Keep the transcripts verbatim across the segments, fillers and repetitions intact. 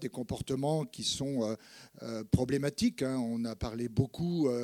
des comportements qui sont euh, euh, problématiques. Hein. On a parlé beaucoup, euh,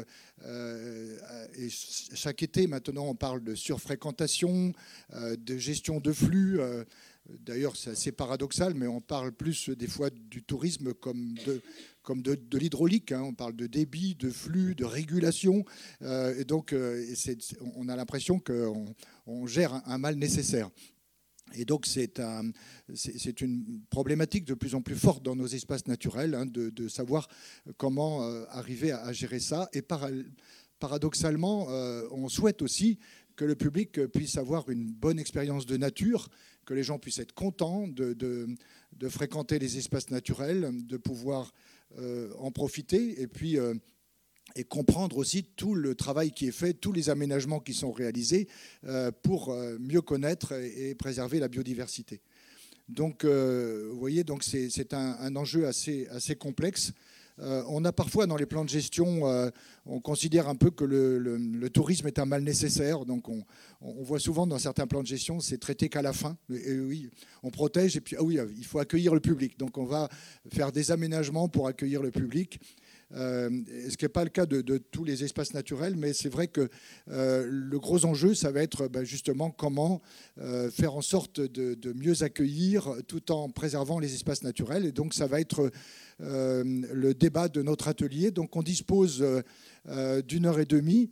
euh, et chaque été maintenant on parle de surfréquentation, euh, de gestion de flux. Euh, D'ailleurs, c'est assez paradoxal, mais on parle plus des fois du tourisme comme de, comme de, de l'hydraulique. Hein. On parle de débit, de flux, de régulation. Euh, et donc, euh, c'est, on a l'impression qu'on on gère un, un mal nécessaire. Et donc, c'est, un, c'est, c'est une problématique de plus en plus forte dans nos espaces naturels, hein, de, de savoir comment euh, arriver à, à gérer ça. Et par, paradoxalement, euh, on souhaite aussi que le public puisse avoir une bonne expérience de nature, que les gens puissent être contents de, de, de fréquenter les espaces naturels, de pouvoir euh, en profiter et puis euh, et comprendre aussi tout le travail qui est fait, tous les aménagements qui sont réalisés euh, pour euh, mieux connaître et, et préserver la biodiversité. Donc, euh, vous voyez, donc c'est, c'est un, un enjeu assez, assez complexe. Euh, on a parfois dans les plans de gestion, euh, on considère un peu que le, le, le tourisme est un mal nécessaire. Donc on, on voit souvent dans certains plans de gestion, c'est traité qu'à la fin. Et, et oui, on protège et puis ah oui, il faut accueillir le public. Donc on va faire des aménagements pour accueillir le public. Euh, ce qui n'est pas le cas de, de tous les espaces naturels, mais c'est vrai que euh, le gros enjeu, ça va être ben, justement comment euh, faire en sorte de, de mieux accueillir tout en préservant les espaces naturels. Et donc ça va être euh, le débat de notre atelier. Donc on dispose euh, d'une heure et demie.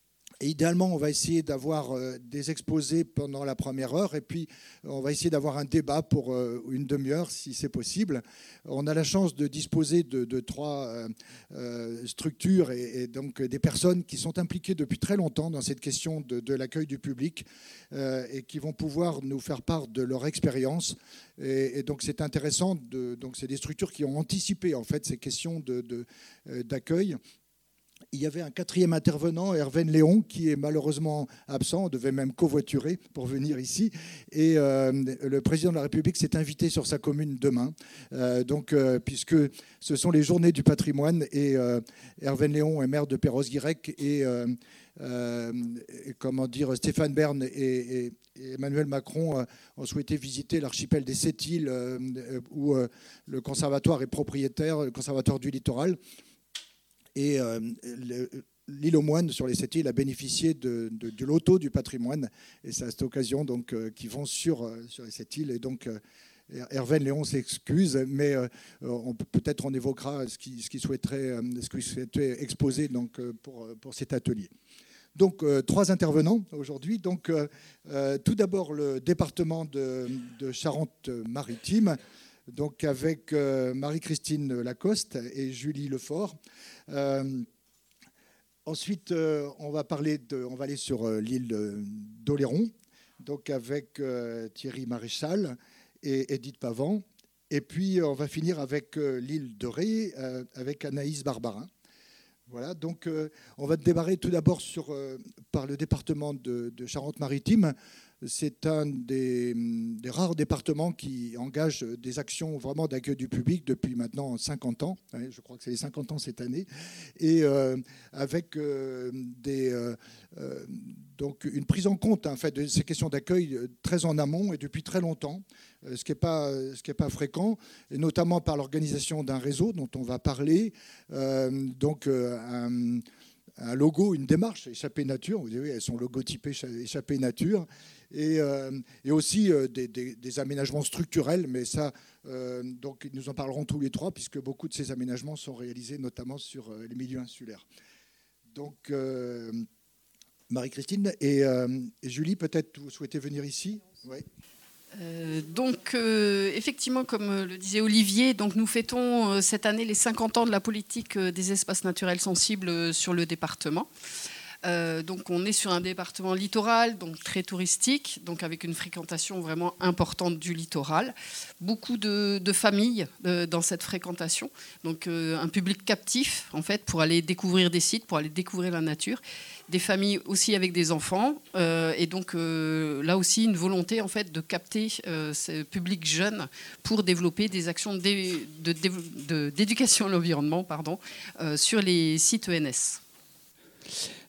Et idéalement, on va essayer d'avoir euh, des exposés pendant la première heure et puis on va essayer d'avoir un débat pour euh, une demi-heure si c'est possible. On a la chance de disposer de, de trois euh, euh, structures et, et donc des personnes qui sont impliquées depuis très longtemps dans cette question de, de l'accueil du public euh, et qui vont pouvoir nous faire part de leur expérience. Et, et donc c'est intéressant. De, donc c'est des structures qui ont anticipé en fait ces questions de, de, euh, d'accueil. Il y avait un quatrième intervenant, Hervé Léon, qui est malheureusement absent. On devait même covoiturer pour venir ici. Et euh, le président de la République s'est invité sur sa commune demain, euh, donc, euh, puisque ce sont les journées du patrimoine. Et euh, Hervé Léon est maire de Perros-Guirec. Et, euh, euh, et comment dire, Stéphane Bern et, et, et Emmanuel Macron euh, ont souhaité visiter l'archipel des Sept-Îles, euh, où euh, le conservatoire est propriétaire, le conservatoire du littoral. Et euh, l'île aux Moines sur les Sept-Îles a bénéficié de, de, de l'auto du patrimoine. Et c'est à cette occasion donc, euh, qu'ils vont sur, euh, sur les Sept-Îles. Et donc, euh, Hervé Léon s'excuse, mais euh, on, peut-être on évoquera ce qu'il, ce qu'il souhaiterait, euh, ce qu'il souhaiterait exposer donc, euh, pour, pour cet atelier. Donc, euh, trois intervenants aujourd'hui. Donc, euh, euh, tout d'abord, le département de, de Charente-Maritime, donc avec euh, Marie-Christine Lacoste et Julie Lefort. Euh, ensuite, euh, on va parler de, on va aller sur euh, l'île d'Oléron, donc avec euh, Thierry Maréchal et Edith Pavant. Et puis, on va finir avec euh, l'île de Ré, euh, avec Anaïs Barbarin. Voilà, donc euh, on va démarrer tout d'abord sur, euh, par le département de, de Charente-Maritime. C'est un des, des rares départements qui engage des actions vraiment d'accueil du public depuis maintenant cinquante ans. Je crois que c'est les cinquante ans cette année. Et euh, avec euh, des, euh, donc une prise en compte en fait, de ces questions d'accueil très en amont et depuis très longtemps, ce qui n'est pas, ce qui n'est pas fréquent, et notamment par l'organisation d'un réseau dont on va parler. Euh, donc un, un logo, une démarche, Échappée Nature. Vous voyez, elles sont logotypées Échappée Nature. Et, euh, et aussi euh, des, des, des aménagements structurels, mais ça, euh, donc nous en parlerons tous les trois, puisque beaucoup de ces aménagements sont réalisés notamment sur euh, les milieux insulaires. Donc, euh, Marie-Christine et, euh, et Julie, peut-être vous souhaitez venir ici ? Oui. Euh, donc, euh, effectivement, comme le disait Olivier, donc nous fêtons euh, cette année les cinquante ans de la politique euh, des espaces naturels sensibles euh, sur le département. Euh, donc on est sur un département littoral, donc très touristique, donc avec une fréquentation vraiment importante du littoral. Beaucoup de, de familles euh, dans cette fréquentation, donc euh, un public captif en fait pour aller découvrir des sites, pour aller découvrir la nature. Des familles aussi avec des enfants, euh, et donc euh, là aussi une volonté en fait de capter euh, ce public jeune pour développer des actions de, de, de, d'éducation à l'environnement, pardon, euh, sur les sites E N S.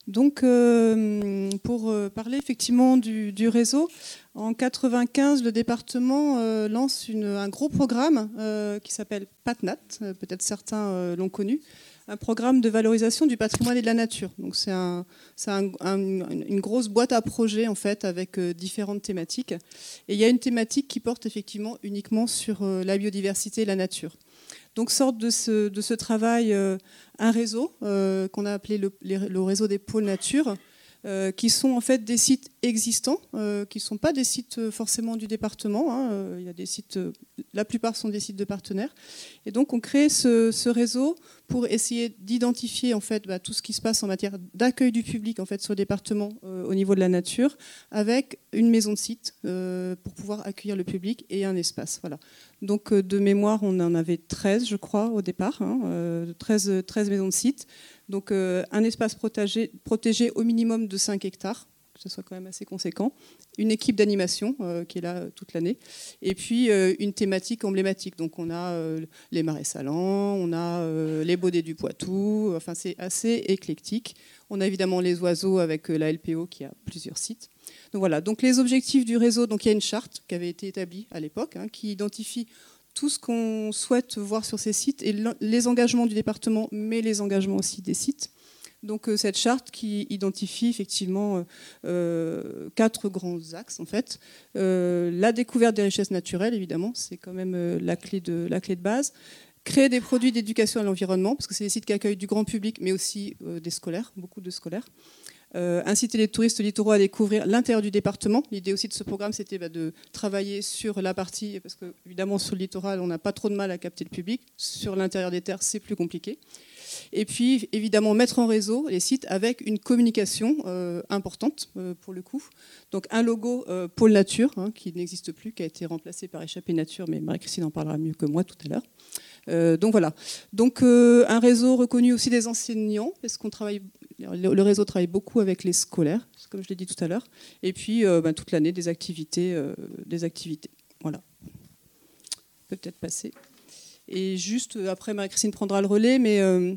Donc, euh, pour parler effectivement du, du réseau, en quatre-vingt-quinze, le département euh, lance une, un gros programme euh, qui s'appelle PATNAT, euh, peut-être certains euh, l'ont connu, un programme de valorisation du patrimoine et de la nature. Donc, c'est un, c'est un, un, une grosse boîte à projets en fait, avec euh, différentes thématiques. Et il y a une thématique qui porte effectivement uniquement sur euh, la biodiversité et la nature. Donc sort de ce, de ce travail euh, un réseau euh, qu'on a appelé le, le réseau des pôles nature, euh, qui sont en fait des sites existants, euh, qui ne sont pas des sites forcément du département. Hein, euh, il y a des sites, la plupart sont des sites de partenaires. Et donc on crée ce, ce réseau pour essayer d'identifier en fait bah, tout ce qui se passe en matière d'accueil du public en fait sur le département euh, au niveau de la nature, avec une maison de site euh, pour pouvoir accueillir le public et un espace. Voilà. Donc de mémoire, on en avait treize, je crois, au départ, hein, euh, treize, treize maisons de site. Donc euh, un espace protégé, protégé au minimum de cinq hectares, que ce soit quand même assez conséquent, une équipe d'animation euh, qui est là euh, toute l'année, et puis euh, une thématique emblématique. Donc on a euh, les marais salants, on a euh, les baudets du Poitou, enfin c'est assez éclectique. On a évidemment les oiseaux avec euh, la L P O qui a plusieurs sites. Donc voilà, donc les objectifs du réseau, donc il y a une charte qui avait été établie à l'époque, hein, qui identifie tout ce qu'on souhaite voir sur ces sites et les engagements du département, mais les engagements aussi des sites. Donc cette charte qui identifie effectivement euh, quatre grands axes en fait. Euh, la découverte des richesses naturelles, évidemment, c'est quand même euh, la clé de, la clé de base. Créer des produits d'éducation à l'environnement, parce que c'est des sites qui accueillent du grand public, mais aussi euh, des scolaires, beaucoup de scolaires. Euh, inciter les touristes littoraux à découvrir l'intérieur du département. L'idée aussi de ce programme, c'était bah, de travailler sur la partie, parce que évidemment sur le littoral, on n'a pas trop de mal à capter le public. Sur l'intérieur des terres, c'est plus compliqué. Et puis évidemment mettre en réseau les sites avec une communication euh, importante euh, pour le coup. Donc un logo euh, Pôle Nature, hein, qui n'existe plus, qui a été remplacé par Échappée Nature, mais Marie-Christine en parlera mieux que moi tout à l'heure. Euh, donc voilà. Donc euh, un réseau reconnu aussi des enseignants, parce qu'on travaille, le réseau travaille beaucoup avec les scolaires, comme je l'ai dit tout à l'heure. Et puis euh, ben, toute l'année des activités, euh, des activités. Voilà. Peut-être passer. Et juste après, Marie-Christine prendra le relais, mais euh,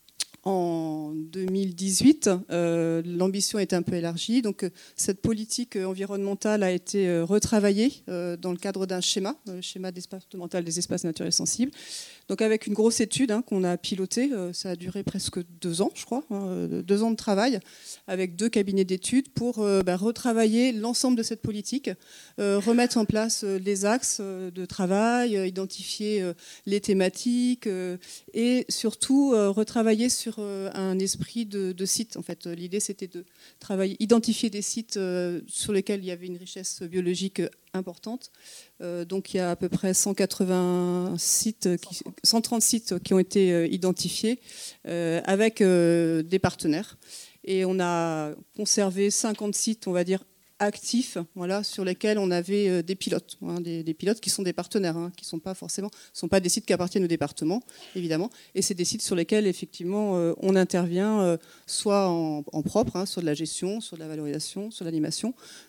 en deux mille dix-huit, euh, l'ambition est un peu élargie. Donc, euh, cette politique environnementale a été euh, retravaillée euh, dans le cadre d'un schéma, le schéma départemental des espaces naturels sensibles. Donc, avec une grosse étude hein, qu'on a pilotée, euh, ça a duré presque deux ans, je crois, hein, deux ans de travail, avec deux cabinets d'études pour euh, bah, retravailler l'ensemble de cette politique, euh, remettre en place euh, les axes euh, de travail, euh, identifier euh, les thématiques euh, et surtout euh, retravailler sur euh, un esprit de, de site. En fait, l'idée c'était de travailler, identifier des sites euh, sur lesquels il y avait une richesse biologique importante. Euh, donc il y a à peu près cent quatre-vingts sites, qui, cent trente sites qui ont été euh, identifiés euh, avec euh, des partenaires. Et on a conservé cinquante sites, on va dire, actifs, voilà, sur lesquels on avait euh, des pilotes, hein, des, des pilotes qui sont des partenaires, hein, qui sont pas forcément, sont pas des sites qui appartiennent au département, évidemment, et c'est des sites sur lesquels effectivement euh, on intervient, euh, soit en, en propre, hein, sur de la gestion, sur de la valorisation, sur l'animation,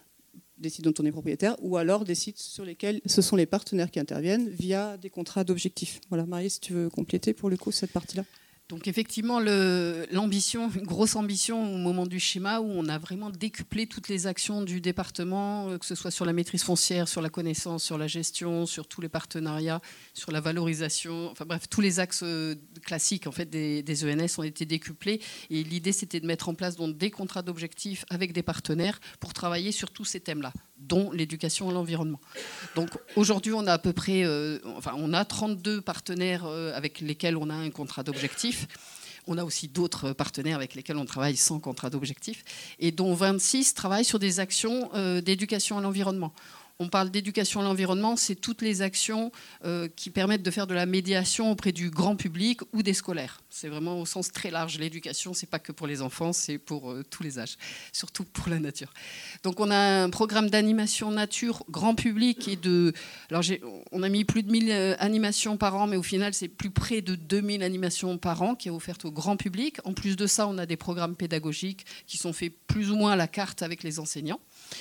des sites dont on est propriétaire, ou alors des sites sur lesquels ce sont les partenaires qui interviennent via des contrats d'objectifs. Voilà, Marie, si tu veux compléter pour le coup cette partie-là. Donc effectivement, le, l'ambition, une grosse ambition au moment du schéma où on a vraiment décuplé toutes les actions du département, que ce soit sur la maîtrise foncière, sur la connaissance, sur la gestion, sur tous les partenariats, sur la valorisation, enfin bref, tous les axes classiques en fait, des, des E N S ont été décuplés. Et l'idée, c'était de mettre en place donc, des contrats d'objectifs avec des partenaires pour travailler sur tous ces thèmes-là, dont l'éducation et l'environnement. Donc aujourd'hui, on a à peu près, euh, enfin, on a trente-deux partenaires euh, avec lesquels on a un contrat d'objectifs. On a aussi d'autres partenaires avec lesquels on travaille sans contrat d'objectifs, et dont vingt-six travaillent sur des actions euh, d'éducation à l'environnement. On parle d'éducation à l'environnement, c'est toutes les actions euh, qui permettent de faire de la médiation auprès du grand public ou des scolaires. C'est vraiment au sens très large. L'éducation, c'est pas que pour les enfants, c'est pour euh, tous les âges, surtout pour la nature. Donc on a un programme d'animation nature grand public et de. Alors j'ai, on a mis plus de mille euh, animations par an, mais au final c'est plus près de deux mille animations par an qui est offerte au grand public. En plus de ça, on a des programmes pédagogiques qui sont faits plus ou moins à la carte avec les enseignants.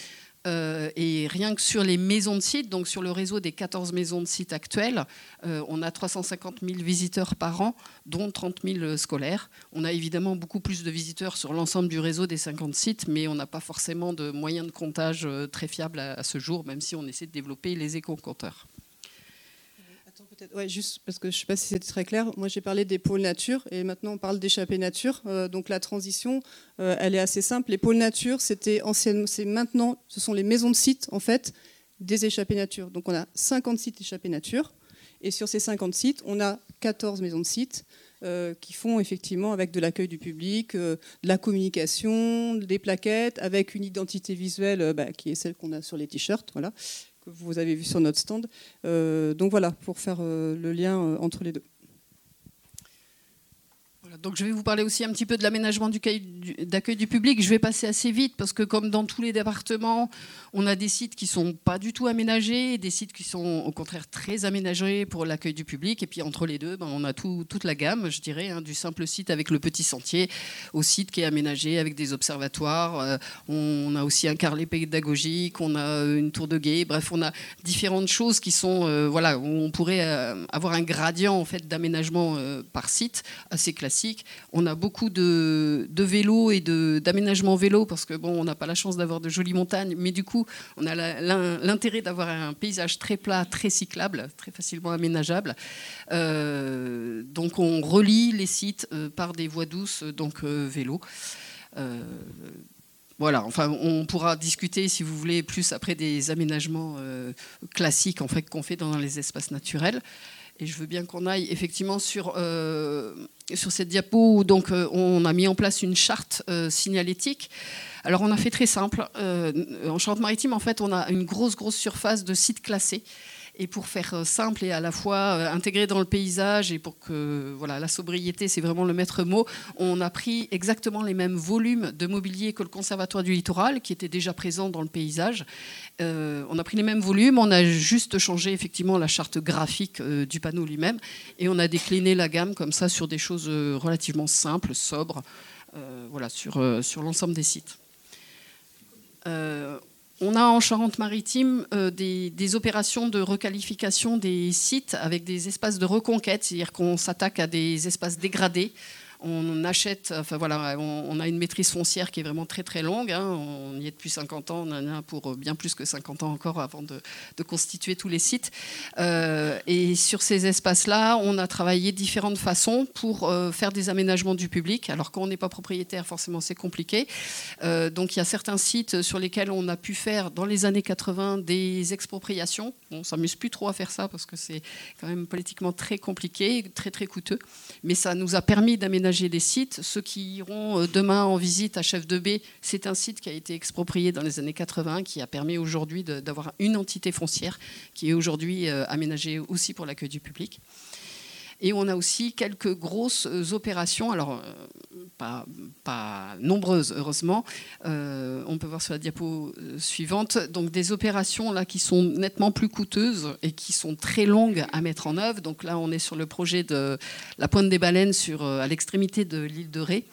Euh, et rien que sur les maisons de sites, donc sur le réseau des quatorze maisons de sites actuelles, euh, on a trois cent cinquante mille visiteurs par an, dont trente mille scolaires. On a évidemment beaucoup plus de visiteurs sur l'ensemble du réseau des cinquante sites, mais on n'a pas forcément de moyens de comptage euh, très fiables à, à ce jour, même si on essaie de développer les éco-compteurs. Ouais, juste parce que je ne sais pas si c'était très clair. Moi, j'ai parlé des pôles nature et maintenant on parle d'échappées nature. Euh, donc la transition, euh, elle est assez simple. Les pôles nature, c'était anciennement, c'est maintenant, ce sont les maisons de sites en fait des échappées nature. Donc on a cinquante sites échappées nature et sur ces cinquante sites, on a quatorze maisons de sites euh, qui font effectivement avec de l'accueil du public, euh, de la communication, des plaquettes, avec une identité visuelle euh, bah, qui est celle qu'on a sur les t-shirts, voilà, que vous avez vu sur notre stand. Euh, donc voilà, pour faire euh, le lien euh, entre les deux. Voilà, donc je vais vous parler aussi un petit peu de l'aménagement du d'accueil du public. Je vais passer assez vite parce que comme dans tous les départements, on a des sites qui ne sont pas du tout aménagés et des sites qui sont au contraire très aménagés pour l'accueil du public. Et puis entre les deux, ben, on a tout, toute la gamme, je dirais, hein, du simple site avec le petit sentier au site qui est aménagé avec des observatoires. Euh, on a aussi un carrelet pédagogique, on a une tour de guet. Bref, on a différentes choses qui sont, euh, voilà, où on pourrait euh, avoir un gradient en fait, d'aménagement euh, par site assez classique. On a beaucoup de, de vélos et d'aménagement vélo parce que bon, on n'a pas la chance d'avoir de jolies montagnes, mais du coup, on a l'intérêt d'avoir un paysage très plat, très cyclable, très facilement aménageable. Euh, donc, on relie les sites euh, par des voies douces, donc euh, vélo. Euh, Voilà, enfin, on pourra discuter, si vous voulez, plus après des aménagements euh, classiques en fait, qu'on fait dans les espaces naturels. Et je veux bien qu'on aille effectivement sur, euh, sur cette diapo où donc, euh, on a mis en place une charte euh, signalétique. Alors on a fait très simple. Euh, en Charente-Maritime, en fait, on a une grosse, grosse surface de sites classés. Et pour faire simple et à la fois intégré dans le paysage et pour que voilà, la sobriété, c'est vraiment le maître mot, on a pris exactement les mêmes volumes de mobilier que le Conservatoire du Littoral, qui était déjà présent dans le paysage. Euh, on a pris les mêmes volumes, on a juste changé effectivement la charte graphique euh, du panneau lui-même et on a décliné la gamme comme ça sur des choses relativement simples, sobres, euh, voilà, sur, euh, sur l'ensemble des sites. Euh, On a en Charente-Maritime euh, des, des opérations de requalification des sites avec des espaces de reconquête, c'est-à-dire qu'on s'attaque à des espaces dégradés. On achète, enfin voilà, on, on a une maîtrise foncière qui est vraiment très très longue. Hein, on y est depuis cinquante ans, on en a pour bien plus que cinquante ans encore avant de, de constituer tous les sites. Euh, et sur ces espaces-là, on a travaillé différentes façons pour euh, faire des aménagements du public. Alors quand on n'est pas propriétaire, forcément c'est compliqué. Euh, donc il y a certains sites sur lesquels on a pu faire dans les années quatre-vingts des expropriations. On ne s'amuse plus trop à faire ça parce que c'est quand même politiquement très compliqué, très très coûteux. Mais ça nous a permis d'aménager des sites. Ceux qui iront demain en visite à Chef de Baie, c'est un site qui a été exproprié dans les années quatre-vingts, qui a permis aujourd'hui d'avoir une entité foncière qui est aujourd'hui aménagée aussi pour l'accueil du public. Et on a aussi quelques grosses opérations, alors pas, pas nombreuses heureusement, euh, on peut voir sur la diapo suivante, donc des opérations là, qui sont nettement plus coûteuses et qui sont très longues à mettre en œuvre. Donc là on est sur le projet de la Pointe des Baleines sur, à l'extrémité de l'île de Ré.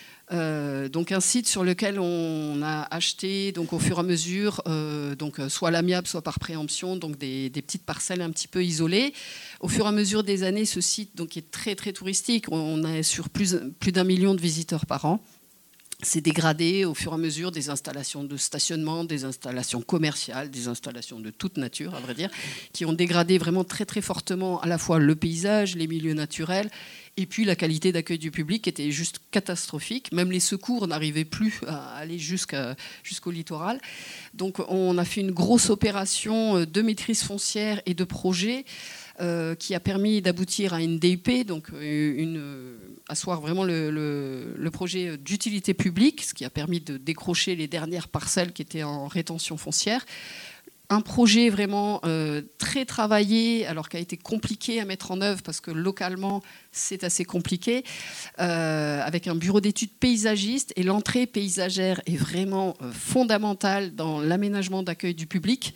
Euh, donc un site sur lequel on a acheté donc au fur et à mesure euh, donc soit à l'amiable soit par préemption donc des, des petites parcelles un petit peu isolées. Au fur et à mesure des années, ce site donc est très très touristique. On est sur plus plus d'un million de visiteurs par an. C'est dégradé au fur et à mesure des installations de stationnement, des installations commerciales, des installations de toute nature, à vrai dire, qui ont dégradé vraiment très très fortement à la fois le paysage, les milieux naturels, et puis la qualité d'accueil du public était juste catastrophique. Même les secours n'arrivaient plus à aller jusqu'à, jusqu'au littoral. Donc on a fait une grosse opération de maîtrise foncière et de projet euh, qui a permis d'aboutir à une D U P, donc une, asseoir vraiment le, le, le projet d'utilité publique, ce qui a permis de décrocher les dernières parcelles qui étaient en rétention foncière. Un projet vraiment euh, très travaillé, alors qui a été compliqué à mettre en œuvre parce que localement c'est assez compliqué, euh, avec un bureau d'études paysagiste, et l'entrée paysagère est vraiment euh, fondamentale dans l'aménagement d'accueil du public.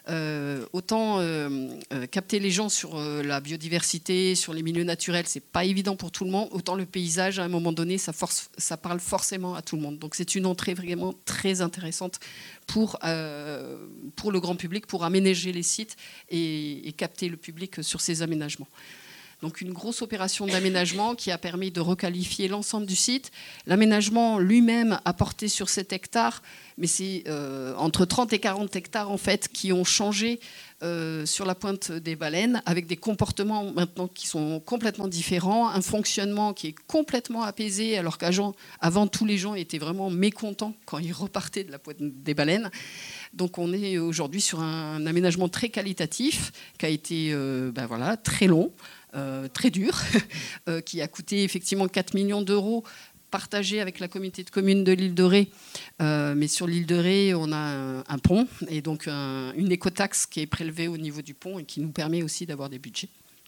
Euh, autant euh, euh, capter les gens sur euh, la biodiversité, sur les milieux naturels, c'est pas évident pour tout le monde. Autant le paysage, à un moment donné, ça, force, ça parle forcément à tout le monde. Donc c'est une entrée vraiment très intéressante pour, euh, pour le grand public, pour aménager les sites et, et capter le public sur ces aménagements. Donc une grosse opération d'aménagement qui a permis de requalifier l'ensemble du site. L'aménagement lui-même a porté sur sept hectares, mais c'est euh, entre trente et quarante hectares en fait, qui ont changé euh, sur la pointe des Baleines, avec des comportements maintenant qui sont complètement différents, un fonctionnement qui est complètement apaisé, alors qu'avant avant, tous les gens étaient vraiment mécontents quand ils repartaient de la pointe des Baleines. Donc on est aujourd'hui sur un aménagement très qualitatif, qui a été euh, ben voilà, très long, Euh, très dur, euh, qui a coûté effectivement quatre millions d'euros partagés avec la communauté de communes de l'île de Ré. Euh, mais sur l'île de Ré, on a un, un pont et donc un, une écotaxe qui est prélevée au niveau du pont et qui nous permet aussi d'avoir des budgets.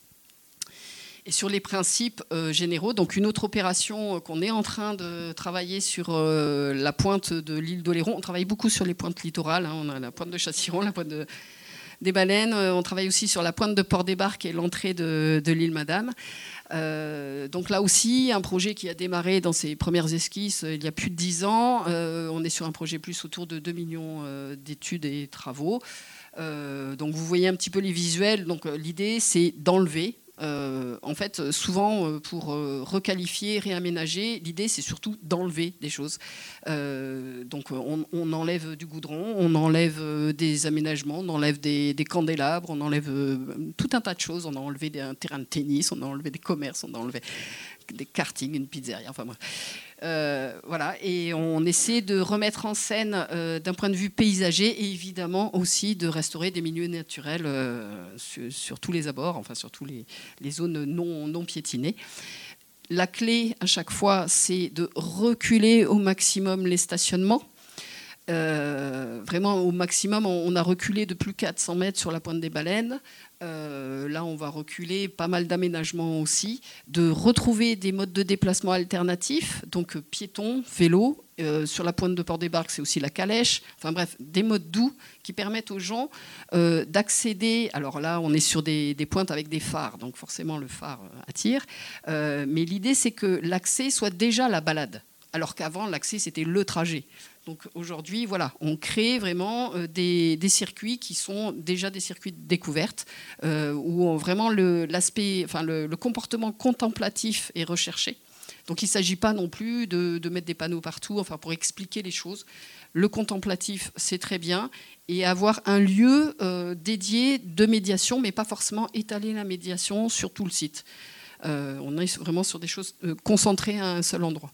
Et sur les principes euh, généraux, donc une autre opération qu'on est en train de travailler sur euh, la pointe de l'île d'Oléron. On travaille beaucoup sur les pointes littorales. Hein. On a la pointe de Châtillon, la pointe de... des Baleines. On travaille aussi sur la pointe de Port-des-Barques et l'entrée de, de l'île Madame. Euh, donc là aussi, un projet qui a démarré dans ses premières esquisses il y a plus de dix ans. Euh, on est sur un projet plus autour de deux millions euh, d'études et travaux. Euh, donc vous voyez un petit peu les visuels. Donc l'idée, c'est d'enlever. Euh, en fait, souvent, pour euh, requalifier, réaménager, l'idée, c'est surtout d'enlever des choses. Euh, donc, on, on enlève du goudron, on enlève euh, des aménagements, on enlève des, des candélabres, on enlève euh, tout un tas de choses. On a enlevé des, un terrain de tennis, on a enlevé des commerces, on a enlevé des kartings, une pizzeria, enfin bref. Euh, voilà, et on essaie de remettre en scène euh, d'un point de vue paysager et évidemment aussi de restaurer des milieux naturels euh, sur, sur tous les abords, enfin sur toutes les, les zones non, non piétinées. La clé à chaque fois, c'est de reculer au maximum les stationnements. Euh, vraiment au maximum, on a reculé de plus de quatre cents mètres sur la pointe des Baleines. Euh, là, on va reculer pas mal d'aménagements aussi, de retrouver des modes de déplacement alternatifs, donc piétons, vélos. Euh, sur la pointe de Port-des-Barques, c'est aussi la calèche. Enfin bref, des modes doux qui permettent aux gens euh, d'accéder. Alors là, on est sur des, des pointes avec des phares, donc forcément le phare attire. Euh, mais l'idée, c'est que l'accès soit déjà la balade, alors qu'avant, l'accès, c'était le trajet. Donc aujourd'hui, voilà, on crée vraiment euh, des, des circuits qui sont déjà des circuits de découverte, euh, où on, vraiment le, l'aspect, enfin le, le comportement contemplatif est recherché. Donc il ne s'agit pas non plus de, de mettre des panneaux partout, enfin pour expliquer les choses. Le contemplatif, c'est très bien, et avoir un lieu euh, dédié de médiation, mais pas forcément étaler la médiation sur tout le site. Euh, on est vraiment sur des choses euh, concentrées à un seul endroit.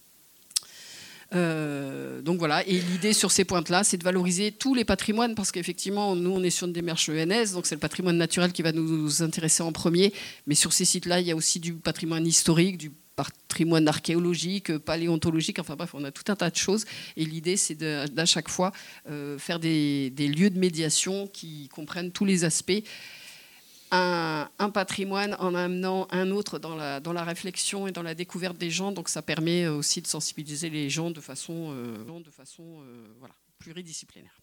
Euh, donc voilà, et l'idée sur ces pointes-là, c'est de valoriser tous les patrimoines, parce qu'effectivement, nous, on est sur une démarche E N S, donc c'est le patrimoine naturel qui va nous intéresser en premier, mais sur ces sites-là, il y a aussi du patrimoine historique, du patrimoine archéologique, paléontologique, enfin bref, on a tout un tas de choses, et l'idée, c'est de, d'à chaque fois euh, faire des, des lieux de médiation qui comprennent tous les aspects. Un, un patrimoine en amenant un autre dans la, dans la réflexion et dans la découverte des gens. Donc ça permet aussi de sensibiliser les gens de façon, euh, de façon euh, voilà, pluridisciplinaire.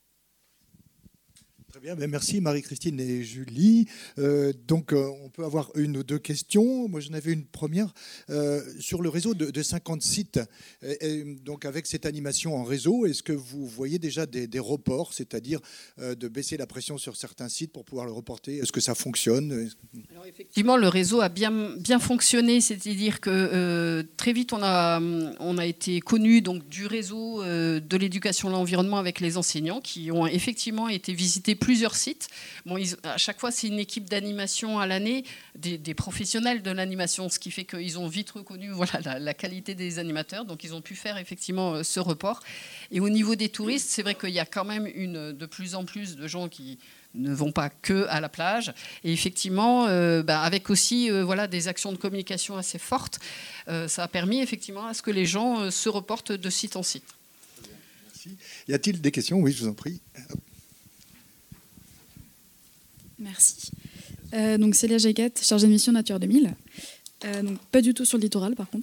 Très bien, ben merci Marie-Christine et Julie. Euh, donc euh, on peut avoir une ou deux questions. Moi j'en avais une première euh, sur le réseau de, de cinquante sites. Et, et, donc avec cette animation en réseau, est-ce que vous voyez déjà des, des reports, c'est-à-dire euh, de baisser la pression sur certains sites pour pouvoir le reporter? Est-ce que ça fonctionne? Alors effectivement, le réseau a bien, bien fonctionné, c'est-à-dire que euh, très vite on a, on a été connu donc, du réseau euh, de l'éducation à l'environnement avec les enseignants qui ont effectivement été visités plusieurs sites. Bon, ils, à chaque fois, c'est une équipe d'animation à l'année, des, des professionnels de l'animation, ce qui fait qu'ils ont vite reconnu voilà, la, la qualité des animateurs. Donc, ils ont pu faire effectivement ce report. Et au niveau des touristes, c'est vrai qu'il y a quand même une, de plus en plus de gens qui ne vont pas que à la plage. Et effectivement, euh, bah, avec aussi euh, voilà, des actions de communication assez fortes, euh, ça a permis effectivement à ce que les gens euh, se reportent de site en site. Merci. Y a-t-il des questions? Oui, je vous en prie. Merci. Euh, donc Célia Jaquette, chargée de mission Nature deux mille. Euh, donc pas du tout sur le littoral par contre.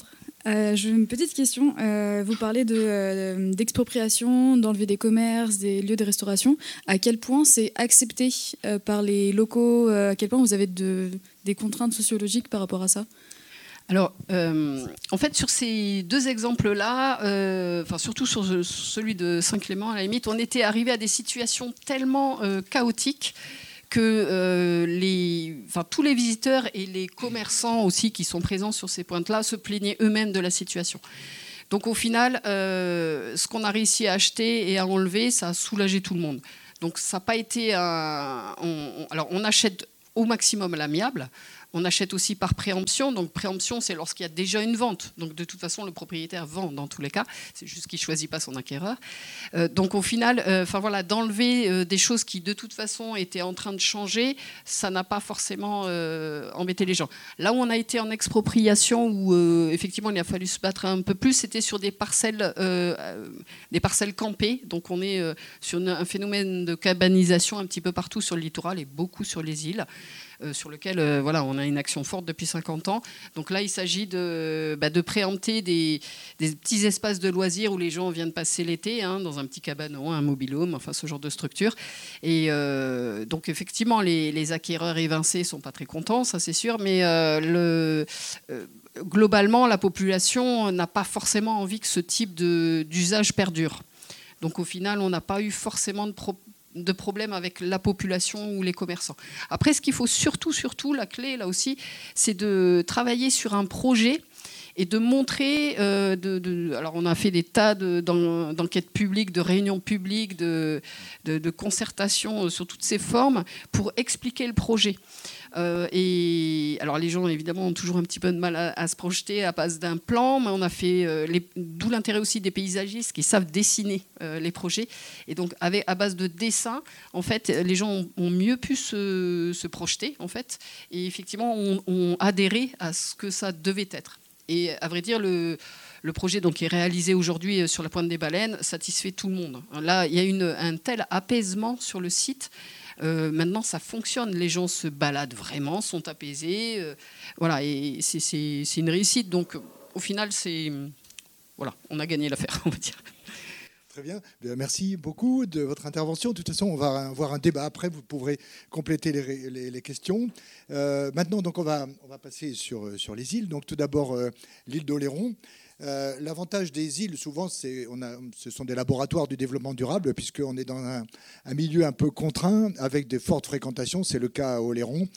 Euh, j'ai une petite question. Euh, vous parlez de, euh, d'expropriation, d'enlever des commerces, des lieux de restauration. À quel point c'est accepté euh, par les locaux euh, À quel point vous avez de, des contraintes sociologiques par rapport à ça? Alors, euh, en fait, sur ces deux exemples-là, euh, enfin surtout sur celui de Saint-Clément, à la limite, on était arrivé à des situations tellement euh, chaotiques que euh, les, enfin, tous les visiteurs et les commerçants aussi qui sont présents sur ces pointes-là se plaignaient eux-mêmes de la situation. Donc au final, euh, ce qu'on a réussi à acheter et à enlever, ça a soulagé tout le monde. Donc ça n'a pas été un... On, on, alors on achète au maximum à l'amiable. On achète aussi par préemption. Donc préemption, c'est lorsqu'il y a déjà une vente. Donc de toute façon, le propriétaire vend dans tous les cas. C'est juste qu'il ne choisit pas son acquéreur. Euh, donc au final, euh, enfin, voilà, d'enlever euh, des choses qui de toute façon étaient en train de changer, ça n'a pas forcément euh, embêté les gens. Là où on a été en expropriation, où euh, effectivement il a fallu se battre un peu plus, c'était sur des parcelles, euh, des parcelles campées. Donc on est euh, sur une, un phénomène de cabanisation un petit peu partout sur le littoral et beaucoup sur les îles. Euh, sur lequel euh, voilà, on a une action forte depuis cinquante ans. Donc là, il s'agit de, bah, de préempter des, des petits espaces de loisirs où les gens viennent passer l'été, hein, dans un petit cabanon, un mobil-home, enfin ce genre de structure. Et euh, donc effectivement, les, les acquéreurs évincés ne sont pas très contents, ça c'est sûr, mais euh, le, euh, globalement, la population n'a pas forcément envie que ce type de, d'usage perdure. Donc au final, on n'a pas eu forcément de problème de problèmes avec la population ou les commerçants. Après, ce qu'il faut surtout, surtout, la clé, là aussi, c'est de travailler sur un projet et de montrer... Euh, de, de, alors, on a fait des tas de, d'enquêtes publiques, de réunions publiques, de, de, de concertations sur toutes ces formes pour expliquer le projet. Euh, et alors les gens évidemment ont toujours un petit peu de mal à, à se projeter à base d'un plan, mais on a fait euh, les, d'où l'intérêt aussi des paysagistes qui savent dessiner euh, les projets. Et donc avec, à base de dessin, en fait, les gens ont, ont mieux pu se, se projeter en fait, et effectivement ont, ont adhéré à ce que ça devait être. Et à vrai dire, le Le projet donc, qui est réalisé aujourd'hui sur la Pointe des Baleines satisfait tout le monde. Là, il y a une, un tel apaisement sur le site. Euh, maintenant, ça fonctionne. Les gens se baladent vraiment, sont apaisés. Euh, voilà, et c'est, c'est, c'est une réussite. Donc, au final, c'est, voilà, on a gagné l'affaire, on va dire. Très bien. Merci beaucoup de votre intervention. De toute façon, on va avoir un débat après. Vous pourrez compléter les, les, les questions. Euh, maintenant, donc, on va, on va passer sur, sur les îles. Donc, tout d'abord, euh, l'île d'Oléron. Euh, l'avantage des îles, souvent, c'est, on a, ce sont des laboratoires du développement durable, puisqu'on est dans un, un milieu un peu contraint, avec des fortes fréquentations. C'est le cas à Oléron.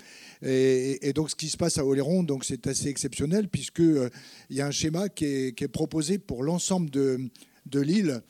Et, et donc, ce qui se passe à Oléron, donc, c'est assez exceptionnel, puisqu'il euh, y a un schéma qui est, qui est proposé pour l'ensemble de, de l'île,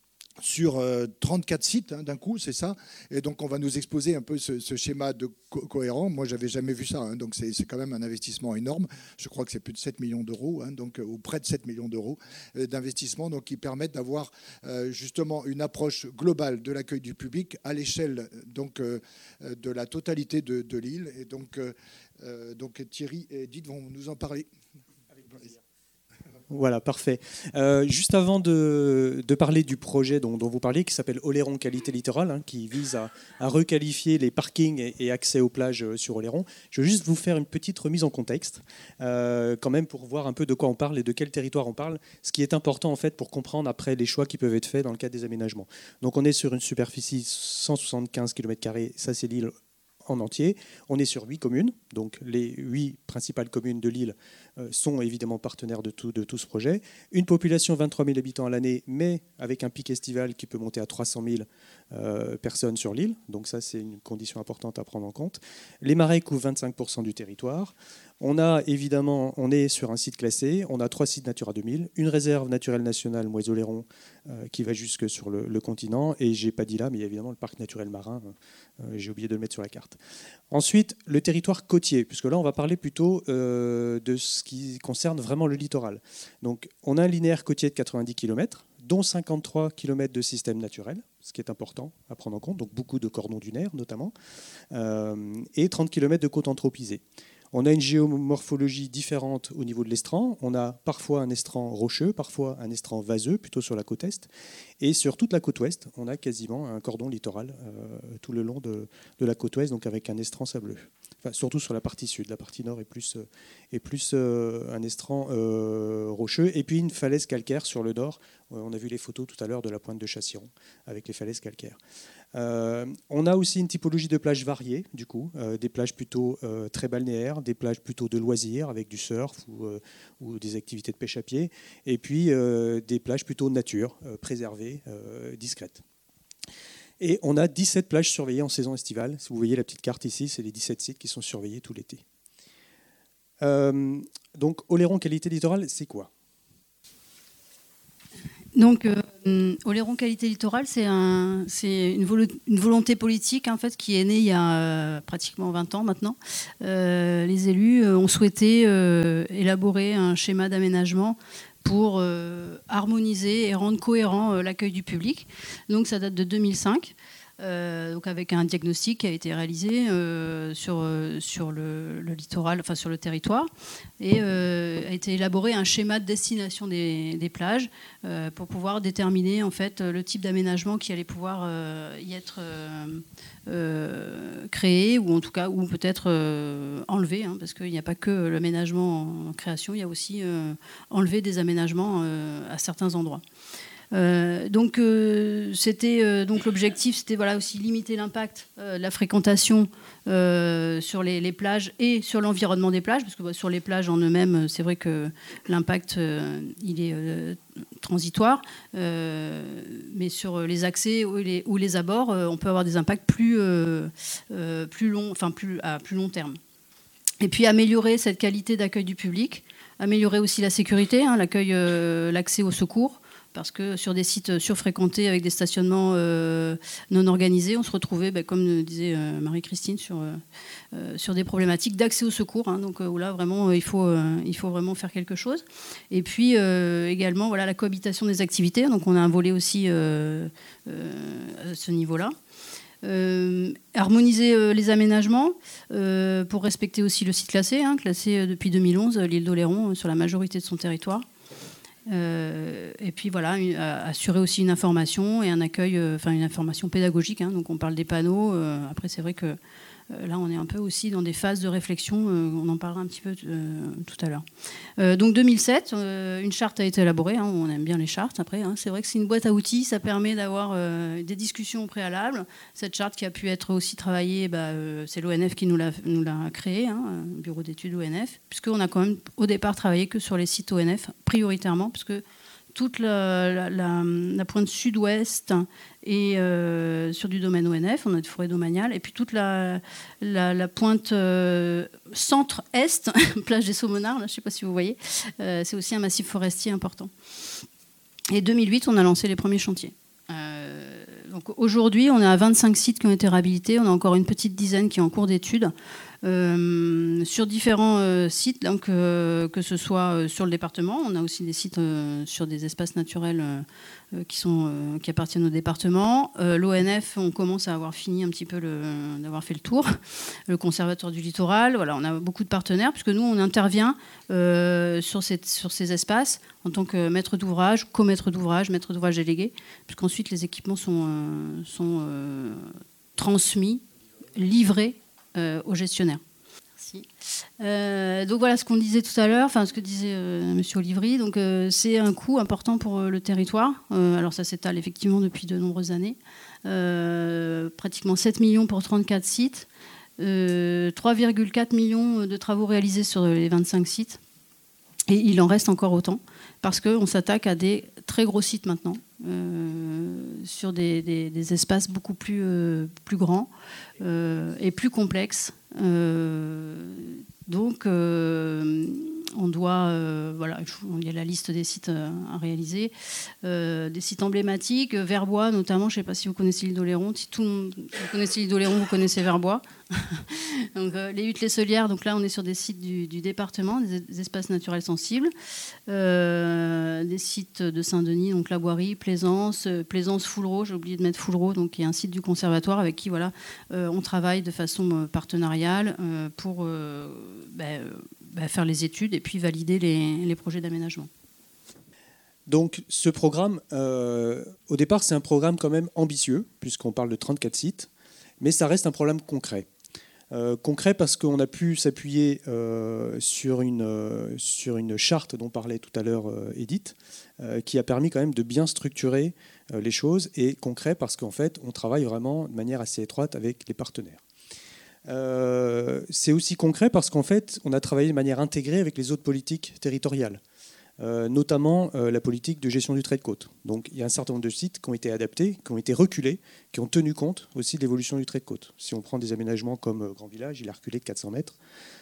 sur euh, trente-quatre sites hein, d'un coup, c'est ça. Et donc, on va nous exposer un peu ce, ce schéma de co- cohérent. Moi, je n'avais jamais vu ça. Hein, donc, c'est, c'est quand même un investissement énorme. Je crois que c'est plus de sept millions d'euros, hein, donc, ou près de sept millions d'euros euh, d'investissement, donc, qui permettent d'avoir euh, justement une approche globale de l'accueil du public à l'échelle donc, euh, de la totalité de, de l'île. Et donc, euh, euh, donc, Thierry et Edith vont nous en parler. Avec plaisir. Voilà, parfait. Euh, juste avant de, de parler du projet dont, dont vous parliez, qui s'appelle Oléron Qualité Littorale, hein, qui vise à, à requalifier les parkings et, et accès aux plages sur Oléron, je veux juste vous faire une petite remise en contexte, euh, quand même pour voir un peu de quoi on parle et de quel territoire on parle, ce qui est important en fait pour comprendre après les choix qui peuvent être faits dans le cadre des aménagements. Donc on est sur une superficie cent soixante-quinze kilomètres carrés, ça c'est l'île en entier. On est sur huit communes, donc les huit principales communes de l'île euh, sont évidemment partenaires de tout, de tout ce projet. Une population vingt-trois mille habitants à l'année, mais avec un pic estival qui peut monter à trois cent mille euh, personnes sur l'île, donc ça c'est une condition importante à prendre en compte. Les marais couvrent vingt-cinq pour cent du territoire. On a évidemment, on est sur un site classé, on a trois sites Natura deux mille, une réserve naturelle nationale Moise-Oléron euh, qui va jusque sur le, le continent, et j'ai pas dit là, mais il y a évidemment le parc naturel marin, euh, j'ai oublié de le mettre sur la carte. Ensuite, le territoire côtier, puisque là on va parler plutôt euh, de ce qui concerne vraiment le littoral. Donc on a un linéaire côtier de quatre-vingt-dix kilomètres, dont cinquante-trois kilomètres de système naturel, ce qui est important à prendre en compte, donc beaucoup de cordons dunaires notamment, euh, et trente kilomètres de côte anthropisée. On a une géomorphologie différente au niveau de l'estran. On a parfois un estran rocheux, parfois un estran vaseux, plutôt sur la côte est. Et sur toute la côte ouest, on a quasiment un cordon littoral euh, tout le long de, de la côte ouest, donc avec un estran sableux. Enfin, surtout sur la partie sud. La partie nord est plus, euh, est plus euh, un estran euh, rocheux. Et puis une falaise calcaire sur le nord. On a vu les photos tout à l'heure de la pointe de Chassiron avec les falaises calcaires. Euh, on a aussi une typologie de plages variée, du coup, euh, des plages plutôt euh, très balnéaires, des plages plutôt de loisirs avec du surf ou, euh, ou des activités de pêche à pied, et puis euh, des plages plutôt nature, euh, préservées, euh, discrètes. Et on a dix-sept plages surveillées en saison estivale. Si vous voyez la petite carte ici, c'est les dix-sept sites qui sont surveillés tout l'été. Euh, donc, Oléron Qualité Littorale, c'est quoi ? Donc, euh, Oléron Qualité Littorale, c'est un, c'est une, volo- une volonté politique en fait, qui est née il y a euh, pratiquement vingt ans maintenant. Euh, les élus euh, ont souhaité euh, élaborer un schéma d'aménagement pour euh, harmoniser et rendre cohérent euh, l'accueil du public. Donc, ça date de deux mille cinq. Euh, donc avec un diagnostic qui a été réalisé euh, sur, euh, sur le, le littoral, enfin sur le territoire, et euh, a été élaboré un schéma de destination des, des plages euh, pour pouvoir déterminer en fait le type d'aménagement qui allait pouvoir euh, y être euh, euh, créé ou en tout cas ou peut-être euh, enlevé, hein, parce qu'il n'y a pas que l'aménagement en création, il y a aussi euh, enlever des aménagements euh, à certains endroits. Euh, donc, euh, c'était, euh, donc l'objectif, c'était voilà, aussi limiter l'impact euh, de la fréquentation euh, sur les, les plages et sur l'environnement des plages, parce que bah, sur les plages en eux-mêmes, c'est vrai que l'impact, euh, il est euh, transitoire, euh, mais sur les accès ou les, ou les abords, euh, on peut avoir des impacts plus, euh, euh, plus longs, enfin plus, à plus long terme. Et puis améliorer cette qualité d'accueil du public, améliorer aussi la sécurité, hein, l'accueil, euh, l'accès aux secours, parce que sur des sites surfréquentés avec des stationnements euh, non organisés, on se retrouvait, ben, comme disait euh, Marie-Christine, sur, euh, sur des problématiques d'accès au secours. Hein, donc euh, où là, vraiment, euh, il, faut, euh, il faut vraiment faire quelque chose. Et puis euh, également, voilà, la cohabitation des activités. Donc on a un volet aussi euh, euh, à ce niveau-là. Euh, harmoniser euh, les aménagements euh, pour respecter aussi le site classé, hein, classé euh, depuis deux mille onze, l'île d'Oléron, euh, sur la majorité de son territoire. Euh, et puis voilà, une, assurer aussi une information et un accueil, euh, enfin une information pédagogique. Hein, donc on parle des panneaux. Euh, après, c'est vrai que euh, là, on est un peu aussi dans des phases de réflexion. Euh, on en parlera un petit peu euh, tout à l'heure. Euh, donc deux mille sept, euh, une charte a été élaborée. Hein, on aime bien les chartes. Après, hein, c'est vrai que c'est une boîte à outils. Ça permet d'avoir euh, des discussions au préalable. Cette charte qui a pu être aussi travaillée, bah, euh, c'est l'O N F qui nous l'a, nous l'a créée, hein, Bureau d'études O N F, puisqu'on a quand même au départ travaillé que sur les sites O N F prioritairement, puisque toute la, la, la, la pointe sud-ouest est euh, sur du domaine O N F, on a des forêts domaniales, et puis toute la, la, la pointe euh, centre-est, plage des Saumonards, là, je ne sais pas si vous voyez, euh, c'est aussi un massif forestier important. Et deux mille huit, on a lancé les premiers chantiers. Euh, donc aujourd'hui, on est à vingt-cinq sites qui ont été réhabilités, on a encore une petite dizaine qui est en cours d'étude. Euh, sur différents euh, sites, donc, euh, que ce soit euh, sur le département, on a aussi des sites euh, sur des espaces naturels euh, qui, sont, euh, qui appartiennent au département. Euh, L'O N F, on commence à avoir fini un petit peu le, d'avoir fait le tour. Le Conservatoire du littoral, voilà, on a beaucoup de partenaires, puisque nous, on intervient euh, sur, cette, sur ces espaces en tant que maître d'ouvrage, co-maître d'ouvrage, maître d'ouvrage délégué, puisqu'ensuite les équipements sont, euh, sont euh, transmis, livrés Euh, aux gestionnaires. Merci. Euh, donc voilà ce qu'on disait tout à l'heure, enfin ce que disait euh, Monsieur Olivry. Donc euh, c'est un coût important pour euh, le territoire. Euh, alors ça s'étale effectivement depuis de nombreuses années. Euh, pratiquement sept millions pour trente-quatre sites, euh, trois virgule quatre millions de travaux réalisés sur les vingt-cinq sites. Et il en reste encore autant, parce qu'on s'attaque à des très gros sites maintenant, euh, sur des, des, des espaces beaucoup plus, euh, plus grands euh, et plus complexes. Euh, donc, euh, on doit, euh, voilà, il y a la liste des sites à réaliser, euh, des sites emblématiques, Verbois notamment. Je ne sais pas si vous connaissez l'île d'Oléron. Si tout le monde, vous connaissez l'île d'Oléron, vous connaissez Verbois. Donc, euh, les huttes, les Solières. Donc là, on est sur des sites du, du département, des, des espaces naturels sensibles, euh, des sites de Saint-Denis, donc la Boirie, Plaisance, euh, Plaisance Foulreau. J'ai oublié de mettre Foulreau, donc qui est un site du conservatoire avec qui voilà, euh, on travaille de façon euh, partenariale euh, pour euh, bah, euh, bah, faire les études et puis valider les, les projets d'aménagement. Donc ce programme, euh, au départ, c'est un programme quand même ambitieux, puisqu'on parle de trente-quatre sites, mais ça reste un problème concret. Euh, concret parce qu'on a pu s'appuyer euh, sur, une, euh, sur une charte dont parlait tout à l'heure euh, Edith, euh, qui a permis quand même de bien structurer euh, les choses, et concret parce qu'en fait, on travaille vraiment de manière assez étroite avec les partenaires. Euh, c'est aussi concret parce qu'en fait, on a travaillé de manière intégrée avec les autres politiques territoriales. Euh, notamment euh, la politique de gestion du trait de côte. Donc il y a un certain nombre de sites qui ont été adaptés, qui ont été reculés, qui ont tenu compte aussi de l'évolution du trait de côte. Si on prend des aménagements comme euh, Grand Village, il a reculé de quatre cents mètres,